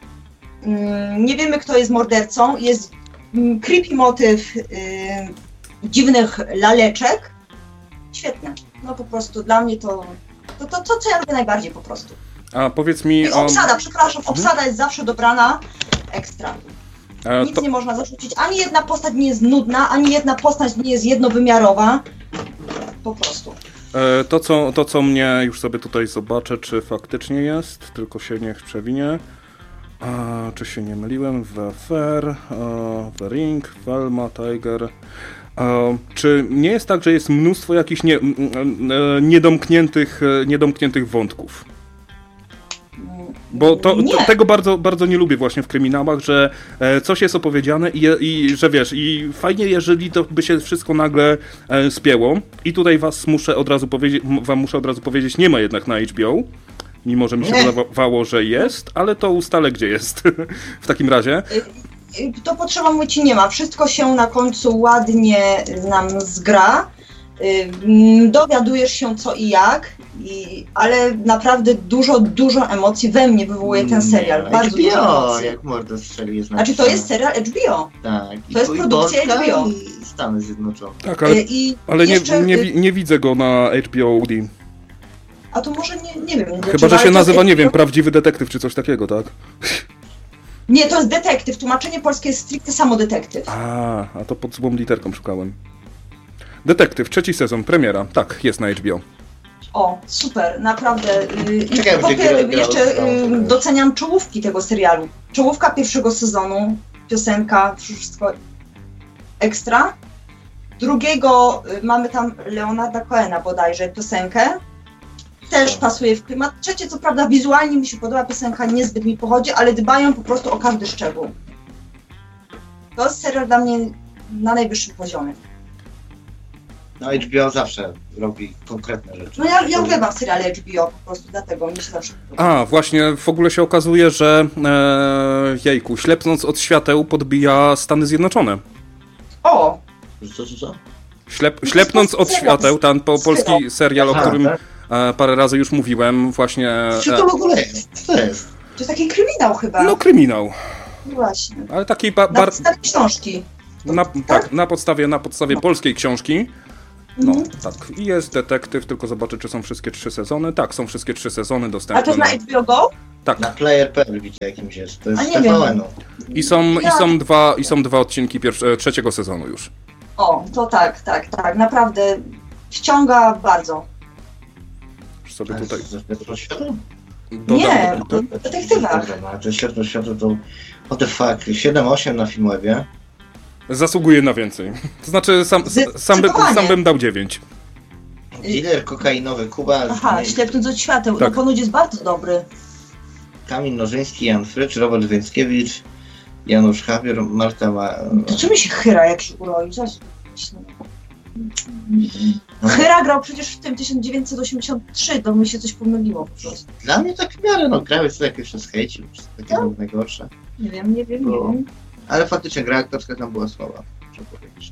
Nie wiemy, kto jest mordercą. Jest creepy motyw yy, dziwnych laleczek. Świetne. No po prostu dla mnie to to, to, to co ja lubię najbardziej po prostu. A powiedz mi... I obsada, um... przepraszam, obsada hmm? jest zawsze dobrana ekstra. A, Nic to... nie można zarzucić. Ani jedna postać nie jest nudna, ani jedna postać nie jest jednowymiarowa. Po prostu. To co, to, co mnie już sobie tutaj zobaczę, czy faktycznie jest, tylko się niech przewinie. A, czy się nie myliłem? The Fair, uh, The Ring, Velma, Tiger. Uh, czy nie jest tak, że jest mnóstwo jakichś nie, niedomkniętych, niedomkniętych wątków? Bo to, to, tego bardzo, bardzo nie lubię właśnie w kryminałach, że e, coś jest opowiedziane i, i że wiesz, i fajnie, jeżeli to by się wszystko nagle e, spięło. I tutaj was muszę od razu powiedzieć, wam muszę od razu powiedzieć, nie ma jednak na H B O, mimo że mi się wydawało, że jest, ale to ustalę, gdzie jest w takim razie. To potrzeba mówić, nie ma. Wszystko się na końcu ładnie nam zgra. Dowiadujesz się co i jak, i, ale naprawdę dużo, dużo emocji we mnie wywołuje ten serial. Nie, bardzo H B O, dużo emocji. Jak mordo strzeli jest Znaczy to jest serial H B O. Tak. To jest produkcja H B O. I Stany Zjednoczone. Tak, ale, I ale jeszcze... nie, nie, nie widzę go na H B O. A to może nie, nie wiem. Chyba, że się nazywa, nie wiem, Prawdziwy Detektyw czy coś takiego, tak? Nie, to jest detektyw. Tłumaczenie polskie jest stricte samo detektyw. A, a to pod złą literką szukałem. Detektyw, trzeci sezon, premiera. Tak, jest na H B O. O, super, naprawdę. Czekaj, Popier- gra, gra, jeszcze gra, gra. doceniam czołówki tego serialu. Czołówka pierwszego sezonu, piosenka, wszystko ekstra. Drugiego mamy tam Leonarda Cohena bodajże, piosenkę. też pasuje w klimat. Trzecie, co prawda wizualnie mi się podoba, piosenka niezbyt mi pochodzi, ale dbają po prostu o każdy szczegół. To jest serial dla mnie na najwyższym poziomie. No H B O zawsze robi konkretne rzeczy. No ja, ja uwielbiam seriale H B O po prostu, dlatego mi się zawsze podoba. A, właśnie, w ogóle się okazuje, że e, jejku, Ślepnąc od świateł podbija Stany Zjednoczone. O! Co, co, co? Ślep, Ślepnąc od świateł, ten po, polski serial, o Aha, którym tak? e, parę razy już mówiłem, właśnie... Co to w ogóle jest? Co to jest? To jest taki kryminał chyba. No, kryminał. Właśnie. Ale taki ba, Na bar, podstawie książki. na, tak, na podstawie, na podstawie No. polskiej książki. No, Mhm. tak. I jest detektyw, tylko zobaczę, czy są wszystkie trzy sezony. Tak, są wszystkie trzy sezony A dostępne. to jest na H B O Go? Tak. Na Player kropka p l widzicie jakimś jest. To jest A nie z T V N-u. I są, Ja- i są, dwa, i są dwa odcinki pierwsze, trzeciego sezonu już. O, to tak, tak, tak. Naprawdę wciąga bardzo. Już sobie tutaj Ze Ślepnąc światło? dodam. Nie, do- w detektywach. Dobra, no ale to Ślepnąc światło to... What the fuck, siedem osiem na Filmwebie. Zasługuje na więcej. To znaczy, sam, sam, bym, Zdecydowanie. sam bym dał dziewięć. Dealer kokainowy Kuba, Aha, Ślepnąc od świateł. Tak. No ponoć jest bardzo dobry. Kamil Nożyński, Jan Frycz, Robert Więckiewicz, Janusz Habier, Marta Ma... To czym się Hyra, jak się uroił? Zaraz myślę. No, Hyra grał przecież w tym tysiąc dziewięćset osiemdziesiąt trzy, to mi się coś pomyliło po prostu. Dla mnie tak w miarę, no krawiec to jakieś się zhejcił, czy takie No. było najgorsze. Nie wiem, nie wiem, nie Bo- wiem. Ale faktycznie gra aktorska tam była słaba, muszę powiedzieć.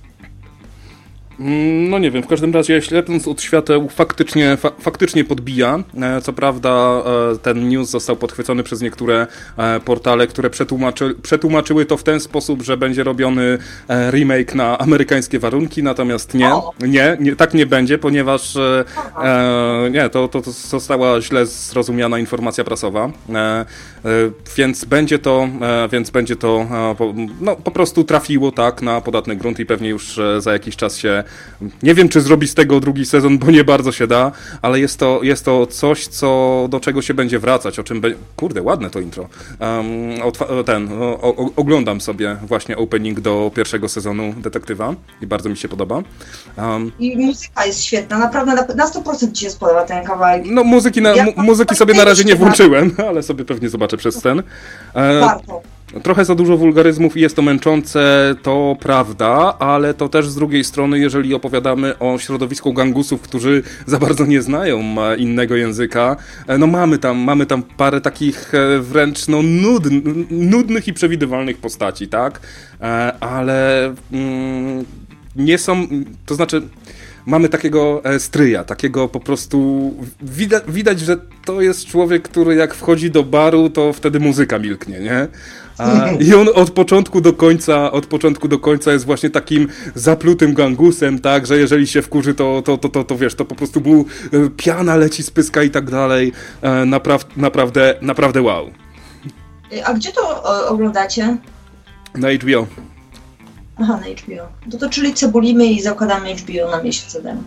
Mm, No nie wiem, w każdym razie Ślepnąc od świateł faktycznie, fa, faktycznie podbija. E, Co prawda e, ten news został podchwycony przez niektóre e, portale, które przetłumaczy, przetłumaczyły to w ten sposób, że będzie robiony e, remake na amerykańskie warunki, natomiast nie, O. nie, nie tak nie będzie, ponieważ e, e, nie, to, to, to została źle zrozumiana informacja prasowa, e, e, więc będzie to, e, więc będzie to e, po, no, po prostu trafiło tak na podatny grunt i pewnie już e, za jakiś czas się nie wiem, czy zrobi z tego drugi sezon, bo nie bardzo się da, ale jest to, jest to coś, co, do czego się będzie wracać, o czym be... Kurde, ładne to intro. Um, otwa- ten, o, o, oglądam sobie właśnie opening do pierwszego sezonu Detektywa i bardzo mi się podoba. Um, I muzyka jest świetna, naprawdę na, na sto procent ci się spodoba ten kawałek. no muzyki, na, Ja- mu, muzyki sobie na razie nie włączyłem, ale sobie pewnie zobaczę przez ten. E, Warto. Trochę za dużo wulgaryzmów i jest to męczące, to prawda, ale to też z drugiej strony, jeżeli opowiadamy o środowisku gangusów, którzy za bardzo nie znają e, innego języka, e, no mamy tam, mamy tam parę takich e, wręcz no, nudn, nudnych i przewidywalnych postaci, tak? E, Ale mm, nie są, to znaczy... Mamy takiego e, stryja, takiego po prostu... Widać, widać, że to jest człowiek, który jak wchodzi do baru, to wtedy muzyka milknie, nie? A, I on od początku do końca, od początku do końca jest właśnie takim zaplutym gangusem, tak, że jeżeli się wkurzy, to, to, to, to, to wiesz, to po prostu mu e, piana leci z pyska i tak dalej. E, napraw, naprawdę, naprawdę wow. A gdzie to o, oglądacie? Na H B O. Aha, na H B O. To to czyli cebulimy i zakładamy H B O na miesiąc temu.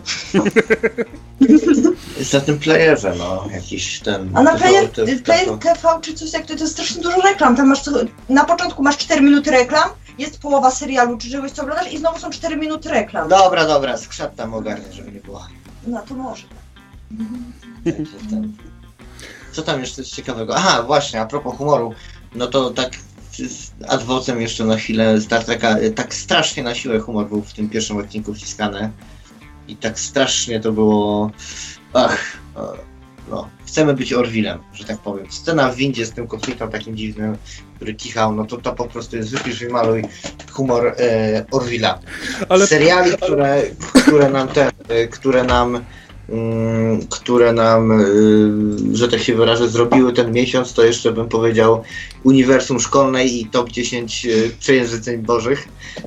Jest na tym playerze, no, jakiś ten... A na player, to- to- player to- T V czy coś jak to, to jest strasznie dużo reklam. Tam masz co, na początku masz cztery minuty reklam, jest połowa serialu czy czegoś co oglądasz i znowu są cztery minuty reklam. Dobra, dobra, skrzat tam ogarnie, żeby nie było. No to może. Także ten- Co tam jeszcze jest ciekawego? Aha, właśnie, a propos humoru, no to tak z ad vocem jeszcze na chwilę Star Treka, tak strasznie na siłę humor był w tym pierwszym odcinku wciskany i tak strasznie to było, ach, no, chcemy być Orwillem, że tak powiem. Scena w windzie z tym kotwikiem takim dziwnym, który kichał, no to to po prostu jest wypisz i maluj humor e, Orwilla. Ale- Seriali, które, które nam te, e, które nam mm, które nam, y, że tak się wyrażę, zrobiły ten miesiąc, to jeszcze bym powiedział Uniwersum Szkolnej i top dziesięć y, przejęzyceń bożych.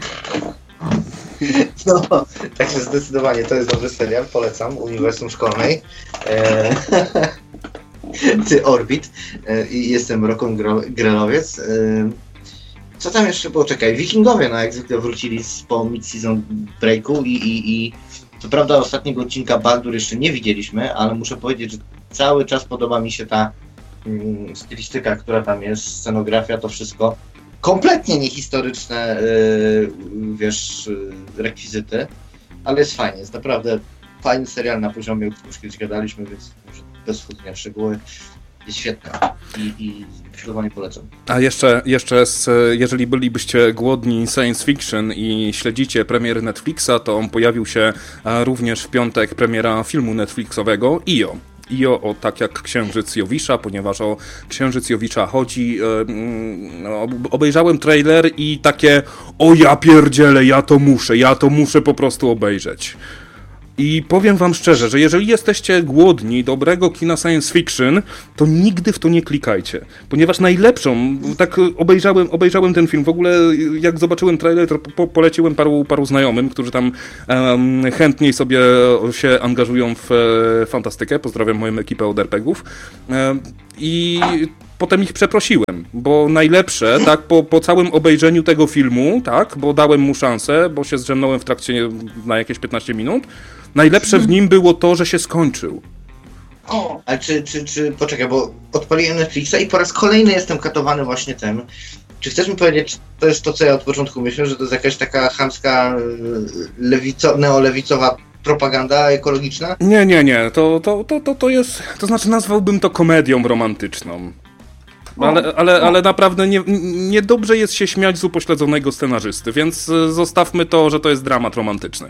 No, także zdecydowanie to jest dobry serial, polecam, Uniwersum Szkolnej. E, Ty Orbit e, i jestem Rokon Grelowiec. E, co tam jeszcze było? Czekaj, Wikingowie no jak zwykle wrócili z po mid-season breaku i, i, i co prawda ostatniego odcinka Baldur jeszcze nie widzieliśmy, ale muszę powiedzieć, że cały czas podoba mi się ta mm, stylistyka, która tam jest, scenografia, to wszystko. Kompletnie niehistoryczne, yy, wiesz, yy, rekwizyty, ale jest fajnie, jest naprawdę fajny serial na poziomie, o którym już kiedyś gadaliśmy, więc może bez wchodzenia w szczegóły. Jest świetna i, i zdecydowanie polecam. A jeszcze, jeszcze z, jeżeli bylibyście głodni science fiction i śledzicie premiery Netflixa, to on pojawił się również w piątek premiera filmu Netflixowego I O. I O, o tak jak Księżyc Jowisza, ponieważ o Księżyc Jowisza chodzi. No, obejrzałem trailer i takie o ja pierdzielę, ja to muszę, ja to muszę po prostu obejrzeć. I powiem wam szczerze, że jeżeli jesteście głodni dobrego kina science fiction, to nigdy w to nie klikajcie. Ponieważ najlepszą, tak obejrzałem, obejrzałem ten film, w ogóle jak zobaczyłem trailer, to po, poleciłem paru, paru znajomym, którzy tam um, chętniej sobie się angażują w e, fantastykę. Pozdrawiam moją ekipę od er pe gie ów. E, I potem ich przeprosiłem, bo najlepsze, tak, po, po całym obejrzeniu tego filmu, tak, bo dałem mu szansę, bo się zdrzemnąłem w trakcie na jakieś piętnaście minut, najlepsze w nim było to, że się skończył. O. Ale czy, czy, czy, poczekaj, bo odpaliłem Netflixa i po raz kolejny jestem katowany właśnie tym. Czy chcesz mi powiedzieć, czy to jest to, co ja od początku myślę, że to jest jakaś taka chamska, lewico, neolewicowa propaganda ekologiczna? Nie, nie, nie, to, to, to, to, to jest, to znaczy nazwałbym to komedią romantyczną. Ale, ale, ale naprawdę nie, niedobrze jest się śmiać z upośledzonego scenarzysty, więc zostawmy to, że to jest dramat romantyczny.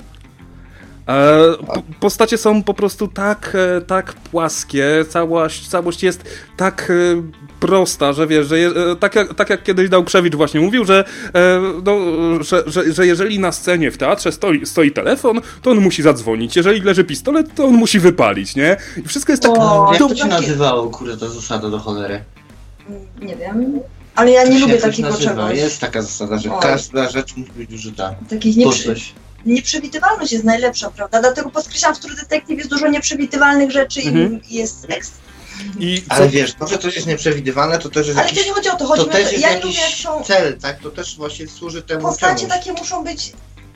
E, po, postacie są po prostu tak, tak płaskie, całość, całość jest tak e, prosta, że wiesz, że je, tak, jak, tak jak kiedyś Dałkrzewicz właśnie mówił, że, e, no, że, że, że jeżeli na scenie w teatrze stoi, stoi telefon, to on musi zadzwonić, jeżeli leży pistolet, to on musi wypalić, nie? I wszystko jest tak... O, Jak to to się takie- nazywało, kurde, ta zasada do cholery? Nie wiem, ale ja To nie się lubię jakoś takiego nazywa. czegoś. Jest taka zasada, że Oj. każda rzecz musi być użyta. Takich Po nieprzy... coś. Nieprzewidywalność jest najlepsza, prawda? Dlatego podkreślam, w True Detective jest dużo nieprzewidywalnych rzeczy Mhm. i jest ekstra. I co, Ale wiesz, to, że coś jest nieprzewidywalne, to też jest Ale jakiś... to nie chodzi o to, chodzi To mi o też to, jest ja nie lubię jakiś jak są cel, tak? To też właśnie służy temu postacie czemuś. takie muszą być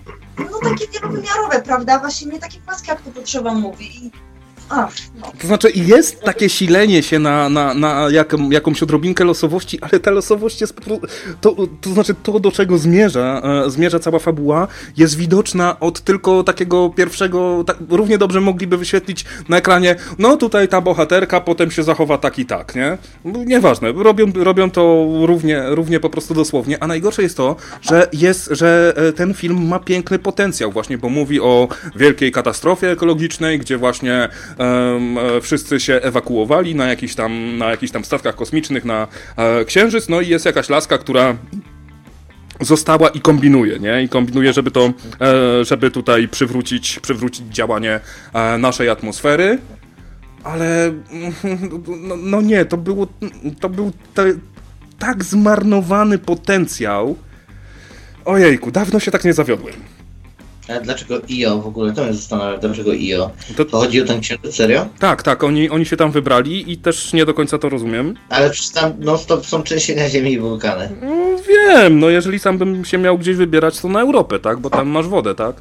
no takie wielowymiarowe, prawda? Właśnie nie takie płaskie, jak to potrzeba mówi. I... Ach, no. to znaczy jest takie silenie się na, na, na jaką, jakąś odrobinkę losowości, ale ta losowość jest po prostu, to, to znaczy to, do czego zmierza, e, zmierza cała fabuła, jest widoczna od tylko takiego pierwszego, tak, równie dobrze mogliby wyświetlić na ekranie, no tutaj ta bohaterka potem się zachowa tak i tak, nie? No, nieważne, robią, robią to równie, równie po prostu dosłownie, a najgorsze jest to, że jest, że e, ten film ma piękny potencjał właśnie, bo mówi o wielkiej katastrofie ekologicznej, gdzie właśnie Um, wszyscy się ewakuowali na jakichś tam, na jakichś tam statkach kosmicznych na e, Księżyc, no i jest jakaś laska, która została i kombinuje, nie? I kombinuje, żeby to, e, żeby tutaj przywrócić, przywrócić działanie e, naszej atmosfery, ale no, no nie, to było, to był te, tak zmarnowany potencjał. Ojejku, dawno się tak nie zawiodłem. Ale dlaczego I O w ogóle? To mnie zastanawia, dlaczego I O? To, To chodzi o ten księżyc, serio? tak, tak, oni, oni się tam wybrali i też nie do końca to rozumiem. Ale przecież tam non-stop są trzęsienia ziemi i wulkany. No wiem, no jeżeli sam bym się miał gdzieś wybierać, to na Europę, tak? Bo tam masz wodę, tak?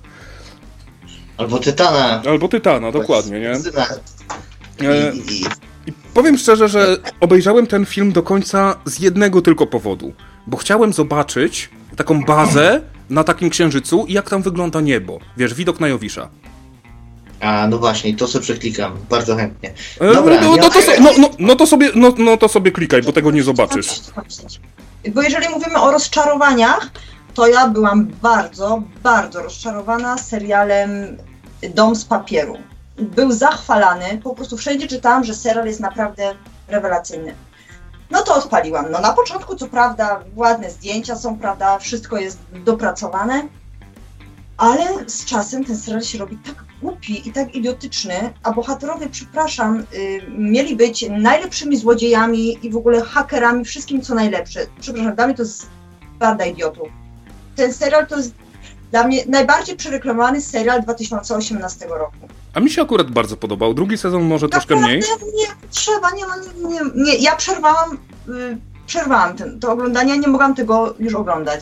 Albo Tytana. Albo Tytana, dokładnie, nie? Tytana. E, I, i, I powiem szczerze, że obejrzałem ten film do końca z jednego tylko powodu. Bo chciałem zobaczyć taką bazę na takim księżycu i jak tam wygląda niebo. Wiesz, widok na Jowisza. A, no właśnie, to sobie przeklikam. Bardzo chętnie. E, Dobra, no, ja- no, to, so, no, no, no, to sobie, no, no to sobie klikaj, bo tego nie zobaczysz. Bo jeżeli mówimy o rozczarowaniach, to ja byłam bardzo, bardzo rozczarowana serialem Dom z papieru. Był zachwalany, po prostu wszędzie czytałam, że serial jest naprawdę rewelacyjny. No to odpaliłam. No na początku co prawda ładne zdjęcia są, prawda, wszystko jest dopracowane, ale z czasem ten serial się robi tak głupi i tak idiotyczny, a bohaterowie, przepraszam, y, mieli być najlepszymi złodziejami i w ogóle hakerami, wszystkim co najlepsze. Przepraszam, dla mnie to jest banda idiotów. Ten serial to jest dla mnie najbardziej przereklamowany serial dwa tysiące osiemnastego roku. A mi się akurat bardzo podobał. Drugi sezon może troszkę mniej. Nie, trzeba, nie, no, nie, nie, nie. Ja przerwałam, y, przerwałam ten, to oglądanie, nie mogłam tego już oglądać.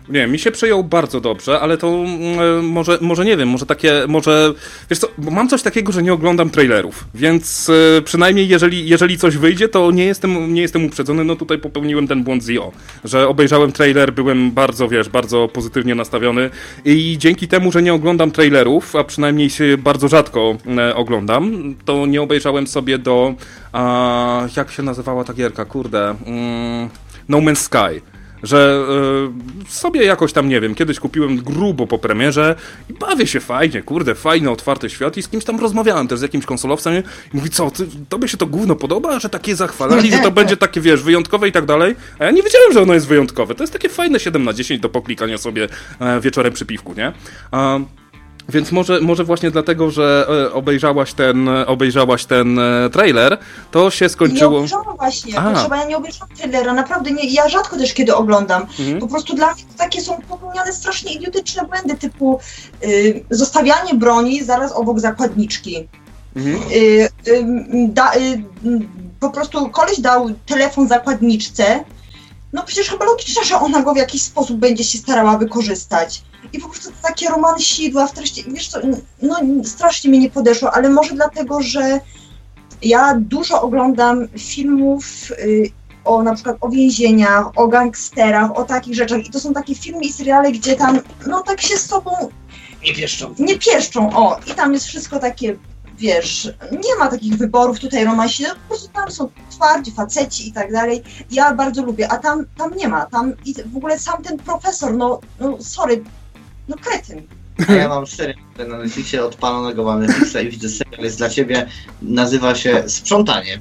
Nie, mi się przyjął bardzo dobrze, ale to mm, może, może nie wiem, może takie, może, wiesz co, bo mam coś takiego, że nie oglądam trailerów, więc y, przynajmniej jeżeli, jeżeli coś wyjdzie, to nie jestem, nie jestem uprzedzony, no tutaj popełniłem ten błąd z I O, że obejrzałem trailer, byłem bardzo, wiesz, bardzo pozytywnie nastawiony i dzięki temu, że nie oglądam trailerów, a przynajmniej się bardzo rzadko y, oglądam, to nie obejrzałem sobie do, a, jak się nazywała ta gierka, kurde, mm, No Man's Sky. Że y, sobie jakoś tam, nie wiem, kiedyś kupiłem grubo po premierze i bawię się fajnie, kurde, fajny, otwarty świat i z kimś tam rozmawiałem też z jakimś konsolowcem i mówi, co, ty, tobie się to gówno podoba, że takie zachwalali, że to będzie takie, wiesz, wyjątkowe i tak dalej, a ja nie wiedziałem, że ono jest wyjątkowe, to jest takie fajne siedem na dziesięć do poklikania sobie e, wieczorem przy piwku, nie? A, Więc może, może właśnie dlatego, że e, obejrzałaś ten, obejrzałaś ten e, trailer, to się skończyło... Nie obejrzałam właśnie, proszę, bo ja nie obejrzałam trailera, naprawdę nie, ja rzadko też kiedy oglądam. Mhm. Po prostu dla mnie takie są popełniane strasznie idiotyczne błędy, typu y, zostawianie broni zaraz obok zakładniczki. Mhm. Y, y, da, y, po prostu koleś dał telefon zakładniczce, no przecież chyba logiczne, że ona go w jakiś sposób będzie się starała wykorzystać. I po prostu takie romansidła w treści, wiesz co, no strasznie mi nie podeszło, ale może dlatego, że ja dużo oglądam filmów y, o na przykład o więzieniach, o gangsterach, o takich rzeczach i to są takie filmy i seriale, gdzie tam, no tak się z sobą... Nie pieszczą. Nie pieszczą, o, i tam jest wszystko takie, wiesz, nie ma takich wyborów tutaj romansi, po prostu tam są twardzi faceci i tak dalej. Ja bardzo lubię, a tam, tam nie ma, tam i w ogóle sam ten profesor, no, no sorry, no kretyn. A ja mam serial na Netflixie, odpalonego mam Netflixa i widzę, serial jest dla ciebie, nazywa się Sprzątanie.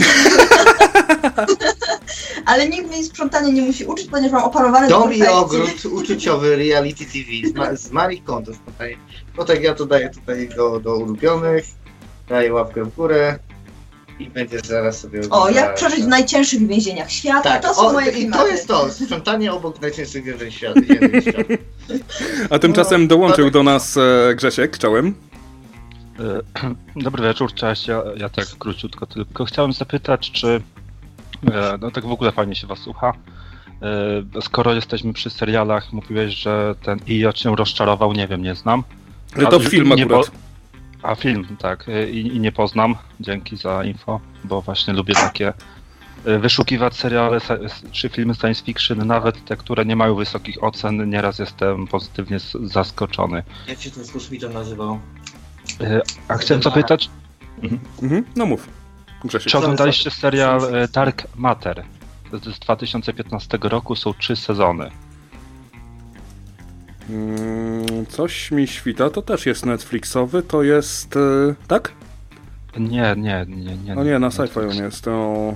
Ale nikt mnie sprzątania nie musi uczyć, ponieważ mam opanowany Dom i ogród, uczuciowy reality T V z, Ma- z Marii Kondo. No tak ja to daję tutaj do, do ulubionych, daję łapkę w górę i będzie zaraz sobie... O, jak przeżyć w najcięższych więzieniach świata, tak, to są o, moje i klimaty. to jest to, sprzątanie obok najcięższych więzień świata. świata. A tymczasem dołączył do nas e, Grzesiek, czołem. Dobry wieczór, cześć, ja, ja tak króciutko tylko chciałem zapytać, czy no tak w ogóle fajnie się was słucha, skoro jesteśmy przy serialach, mówiłeś, że ten I O cię rozczarował, nie wiem, nie znam. Ale to film akurat. Po... A film, tak, I, i nie poznam, dzięki za info, bo właśnie lubię takie wyszukiwać seriale czy filmy science fiction, nawet te, które nie mają wysokich ocen, nieraz jestem pozytywnie zaskoczony. Jak się ten z kosmitą nazywał? A chciałem zapytać... Mhm. Mhm. No mów, Grzesiek. Czy oglądaliście serial Dark Matter? To jest z dwa tysiące piętnastego roku, są trzy sezony. Hmm, coś mi świta, to też jest Netflixowy, to jest... Yy, tak? Nie, nie, nie. nie no nie, na sci-fi on jest, to...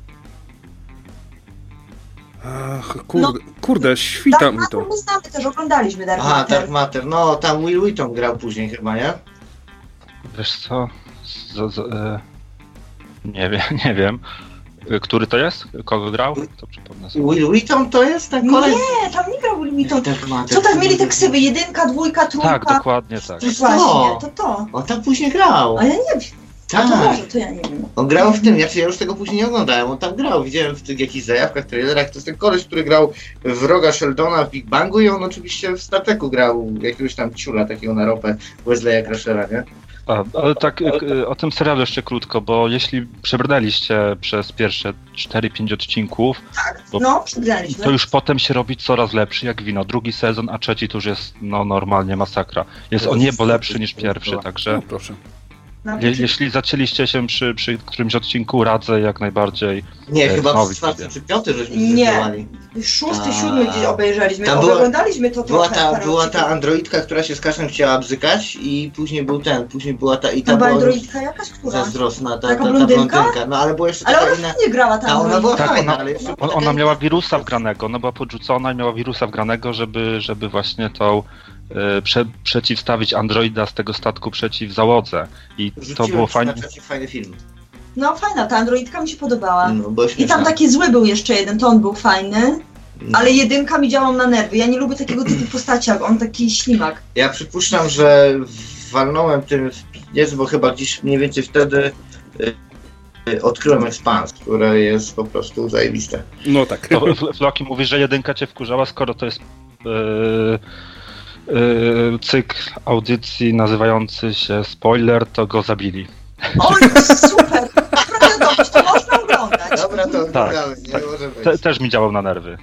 Ach, kurde, no, kurde, świta Dark mi Matter to. my znamy też, oglądaliśmy Dark Aha, Matter. Dark Matter, no tam Will Wheaton grał później chyba, nie? Wiesz co, z, z, e... nie wiem, nie wiem. Który to jest? Kogo grał? To przypomnę sobie. Will Wheaton to jest ten kolej? Nie, tam nie grał Will Wheaton. Co tam mieli te ksywy? Jedynka, dwójka, trójka? Tak, dokładnie tak. To właśnie, to to. On tam później grał. A ja nie wiem. Tak. To może, to ja nie wiem. On grał w tym, ja, ja już tego później nie oglądałem, on tam grał, widziałem w tych jakichś zajawkach, trailerach, to jest ten koleś, który grał w Roga Sheldona w Big Bangu i on oczywiście w Star Treku grał jakiegoś tam ciula takiego na ropę Wesleya Crashera, nie? A, ale tak o tym serialu jeszcze krótko, bo jeśli przebrnęliście przez pierwsze cztery pięć odcinków, tak, no, przebrnęliśmy. To już potem się robi coraz lepszy jak wino. Drugi sezon, a trzeci to już jest no normalnie masakra. Jest o niebo lepszy niż pierwszy, także... No, proszę. Je, jeśli zacięliście się przy, przy którymś odcinku, radzę jak najbardziej. Nie, e, chyba w czwarty czy piąty żeśmy Nie, szósty, siódmy gdzieś obejrzeliśmy, tam była, oglądaliśmy to była trochę. Ta, była ta androidka, która się z każdym chciała bzykać i później był ten, później była ta i ta była androidka jakaś, która? Zazdrosna, ta, taka ta, ta blondynka? blondynka, no ale była jeszcze ale taka ona inna... nie grała ta ona była tak, fajna, ona, ale jeszcze... on, ona miała wirusa wgranego, ona była podrzucona i miała wirusa wgranego, żeby, żeby właśnie tą Prze, przeciwstawić androida z tego statku przeciw załodze i Rzuciłem to było fajne. fajny film. No fajna, ta androidka mi się podobała. No, i tam taki zły był jeszcze jeden, to on był fajny, no. Ale jedynka mi działał na nerwy. Ja nie lubię takiego typu postaci, jak on taki ślimak. Ja przypuszczam, że walnąłem tym w jest, bo chyba gdzieś mniej więcej wtedy y, odkryłem Expanse, które jest po prostu zajebiste. No tak. To Floki mówi, że jedynka cię wkurzała, skoro to jest yy, yy, cykl audycji nazywający się Spoiler, to go zabili. Oj, super! Naprawdę dobrze, to można oglądać. Dobra, to Tak, oglądamy, nie tak. może być. Te, też mi działał na nerwy.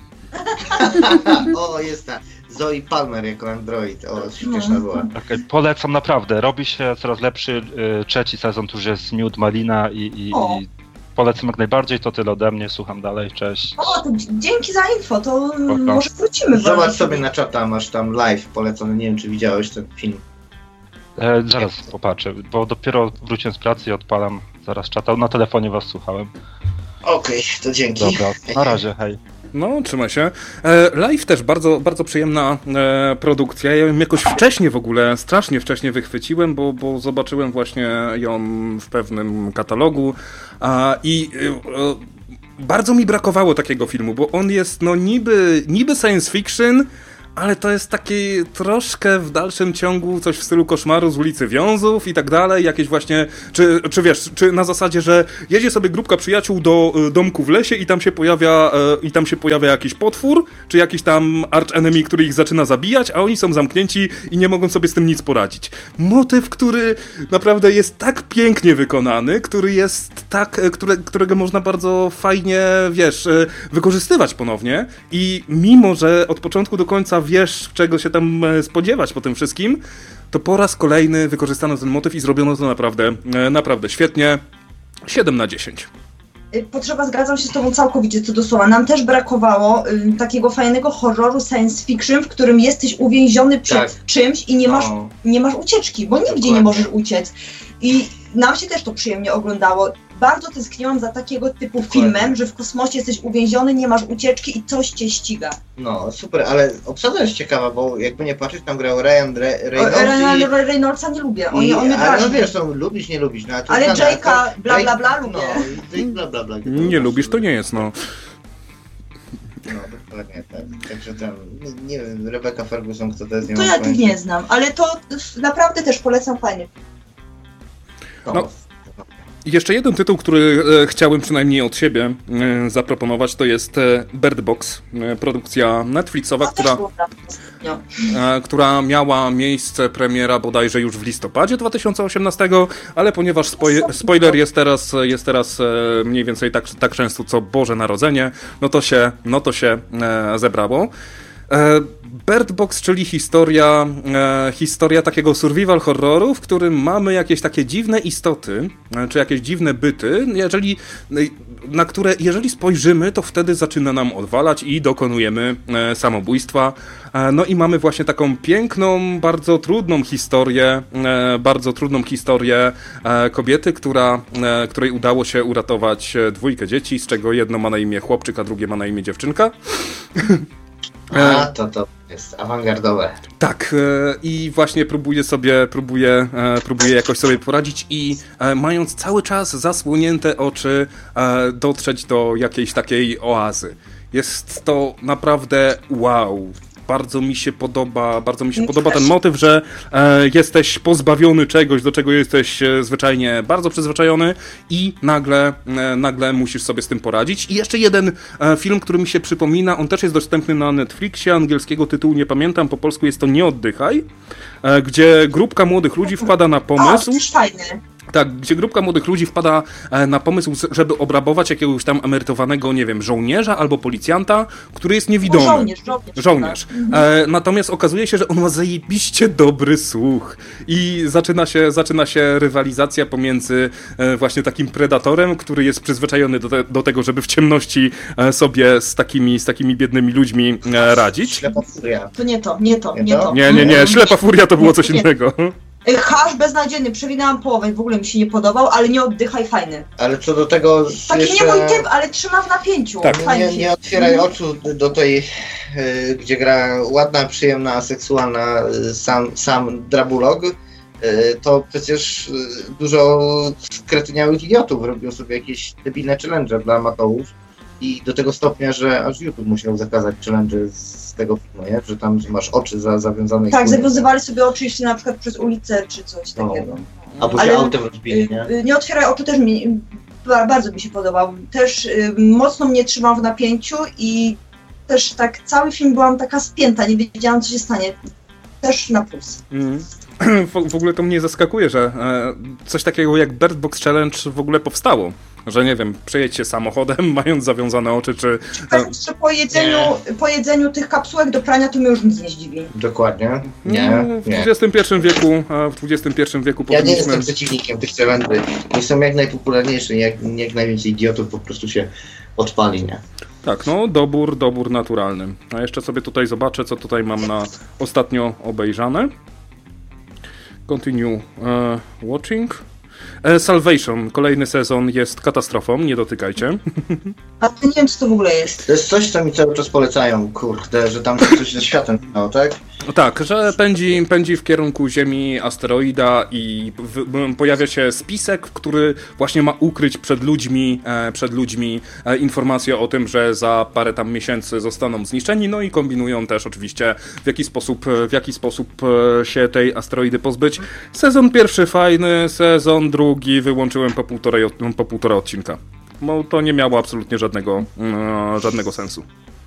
O, jest ta Zoe Palmer jako android. O, śmieszna była. Okay, polecam naprawdę. Robi się coraz lepszy. Yy, trzeci sezon tu już jest Miód Malina i, i, O. i polecam jak najbardziej. To tyle ode mnie. Słucham dalej. Cześć. O, to d- dzięki za info, to Spoko. może wrócimy. Zobacz bardziej. sobie na czata, masz tam live polecony. Nie wiem, czy widziałeś ten film. E, zaraz popatrzę, bo dopiero wróciłem z pracy i odpalam zaraz czata. Na telefonie was słuchałem. Okej, to dzięki. Dobra, na razie, hej. No, trzymaj się. E, Live też bardzo, bardzo przyjemna e, produkcja. Ja ją jakoś wcześniej w ogóle, strasznie wcześnie wychwyciłem, bo, bo zobaczyłem właśnie ją w pewnym katalogu a, i e, bardzo mi brakowało takiego filmu, bo on jest no niby, niby science fiction, ale to jest taki troszkę w dalszym ciągu coś w stylu Koszmaru z ulicy Wiązów i tak dalej, jakieś właśnie, czy, czy wiesz, czy na zasadzie, że jedzie sobie grupka przyjaciół do y, domku w lesie i tam się pojawia y, i tam się pojawia jakiś potwór, czy jakiś tam arch enemy, który ich zaczyna zabijać, a oni są zamknięci i nie mogą sobie z tym nic poradzić. Motyw, który naprawdę jest tak pięknie wykonany, który jest tak, y, które, którego można bardzo fajnie, wiesz, y, wykorzystywać ponownie i mimo, że od początku do końca wiesz, czego się tam spodziewać po tym wszystkim, to po raz kolejny wykorzystano ten motyw i zrobiono to naprawdę, naprawdę świetnie. siedem na dziesięć. Potrzeba, zgadzam się z tobą całkowicie co do słowa. Nam też brakowało y, takiego fajnego horroru science fiction, w którym jesteś uwięziony przed Tak. czymś i nie masz, No. nie masz ucieczki, bo nigdzie Dokładnie. nie możesz uciec. I nam się też to przyjemnie oglądało. Bardzo tęskniłam za takiego typu Dokładnie. filmem, że w kosmosie jesteś uwięziony, nie masz ucieczki i coś cię ściga. No, super, ale obsada jest ciekawa, bo jakby nie patrzeć, tam grał Ryan Re- O, Reynolds Ryan i... Reynoldsa nie lubię, on, i on mnie ale no drażni. wiesz, no, lubisz, nie lubisz, no, a to Ale znane, Jake'a, to- bla, bla, Jake- bla, lubię. No, i bla bla bla. Nie lubisz, to nie jest, no. No, dokładnie, tak. Także tam, nie, nie wiem, Rebecca Ferguson, kto to jest, nie To mam ja tych pojęcia. nie znam, ale to f- naprawdę też polecam fajnie. No. Jeszcze jeden tytuł, który e, chciałem przynajmniej od siebie e, zaproponować, to jest e, Bird Box, e, produkcja Netflixowa, To też która, oglądam ostatnio. e, która miała miejsce premiera bodajże już w listopadzie dwa tysiące osiemnastego, ale ponieważ spoj- spoiler jest teraz, jest teraz e, mniej więcej tak, tak często co Boże Narodzenie, no to się, no to się e, zebrało. E, Bird Box, czyli historia, e, historia takiego survival horroru, w którym mamy jakieś takie dziwne istoty, e, czy jakieś dziwne byty, jeżeli, na które jeżeli spojrzymy, to wtedy zaczyna nam odwalać i dokonujemy e, samobójstwa. E, no i mamy właśnie taką piękną, bardzo trudną historię, e, bardzo trudną historię e, kobiety, która, e, której udało się uratować e, dwójkę dzieci, z czego jedno ma na imię chłopczyk, a drugie ma na imię dziewczynka. A, to to jest awangardowe. Tak, e, i właśnie próbuję sobie, próbuję, e, próbuję jakoś sobie poradzić i e, mając cały czas zasłonięte oczy e, dotrzeć do jakiejś takiej oazy. Jest to naprawdę wow. Bardzo mi się podoba, bardzo mi się Mi podoba też. ten motyw, że e, jesteś pozbawiony czegoś, do czego jesteś e, zwyczajnie bardzo przyzwyczajony i nagle, e, nagle musisz sobie z tym poradzić. I jeszcze jeden e, film, który mi się przypomina, on też jest dostępny na Netflixie, angielskiego tytułu nie pamiętam, po polsku jest to Nie oddychaj, e, gdzie grupka młodych ludzi wpada na O, pomysł... to też fajny. Tak, gdzie grupka młodych ludzi wpada e, na pomysł, żeby obrabować jakiegoś tam emerytowanego, nie wiem, żołnierza albo policjanta, który jest niewidomy. O, żołnierz, żołnierz. Żołnierz. E, natomiast okazuje się, że on ma zajebiście dobry słuch i zaczyna się, zaczyna się rywalizacja pomiędzy e, właśnie takim predatorem, który jest przyzwyczajony do, te, do tego, żeby w ciemności e, sobie z takimi, z takimi biednymi ludźmi e, radzić. Ślepa furia. To nie to, nie to, Nie nie to? to. Nie, nie, nie, Ślepa Furia to było coś Nie. innego. Ej, Hasz beznadziejny, przewinęłam połowę, w ogóle mi się nie podobał, ale Nie oddychaj fajny. Ale co do tego Taki jeszcze... nie mój typ, ale trzyma w napięciu. Tak. Fajny Nie, film. nie otwieraj oczu do tej, y, gdzie gra ładna, przyjemna, seksualna y, sam, sam Drabulog. Y, to przecież y, dużo skretyniałych idiotów robią sobie jakieś debilne challenge dla amatołów. I do tego stopnia, że aż YouTube musiał zakazać challenge z tego filmu, nie? Że tam że masz oczy za, zawiązane. Tak, i- zawiązywali sobie oczy jeszcze na przykład przez ulicę czy coś No. takiego. Albo się Ale- autem rozbili, nie? Y, y, Nie otwieraj oczu też mi ba- bardzo mi się podobał. Też y, mocno mnie trzymał w napięciu i też tak cały film byłam taka spięta, nie wiedziałam, co się stanie. Też na plus. Mm. W, w ogóle to mnie zaskakuje, że e, coś takiego jak Bird Box Challenge w ogóle powstało. Że nie wiem, przejedźcie samochodem, mając zawiązane oczy, czy... Tak, że po jedzeniu, po jedzeniu tych kapsułek do prania to mnie już nic nie zdziwi. Dokładnie. Nie, No, w nie. dwudziestym pierwszym wieku, a w dwudziestym pierwszym wieku Ja nie powinniśmy... jestem przeciwnikiem tych challenge'y. Nie są jak najpopularniejsze, jak, jak najwięcej idiotów po prostu się odpali, nie? Tak, no dobór, dobór naturalny. A jeszcze sobie tutaj zobaczę, co tutaj mam na ostatnio obejrzane. Continue e, watching. E, Salvation, kolejny sezon jest katastrofą, nie dotykajcie. A to nie wiem, co to w ogóle jest. To jest coś, co mi cały czas polecają, kurde, że tam się coś ze światem stało, tak? No tak, że pędzi, pędzi w kierunku Ziemi asteroida i w, w, pojawia się spisek, który właśnie ma ukryć przed ludźmi, e, przed ludźmi e, informację o tym, że za parę tam miesięcy zostaną zniszczeni, no i kombinują też oczywiście w jaki sposób, w jaki sposób e, się tej asteroidy pozbyć. Sezon pierwszy fajny, sezon drugi wyłączyłem po półtorej, po półtora odcinka, bo to nie miało absolutnie żadnego, e, żadnego sensu.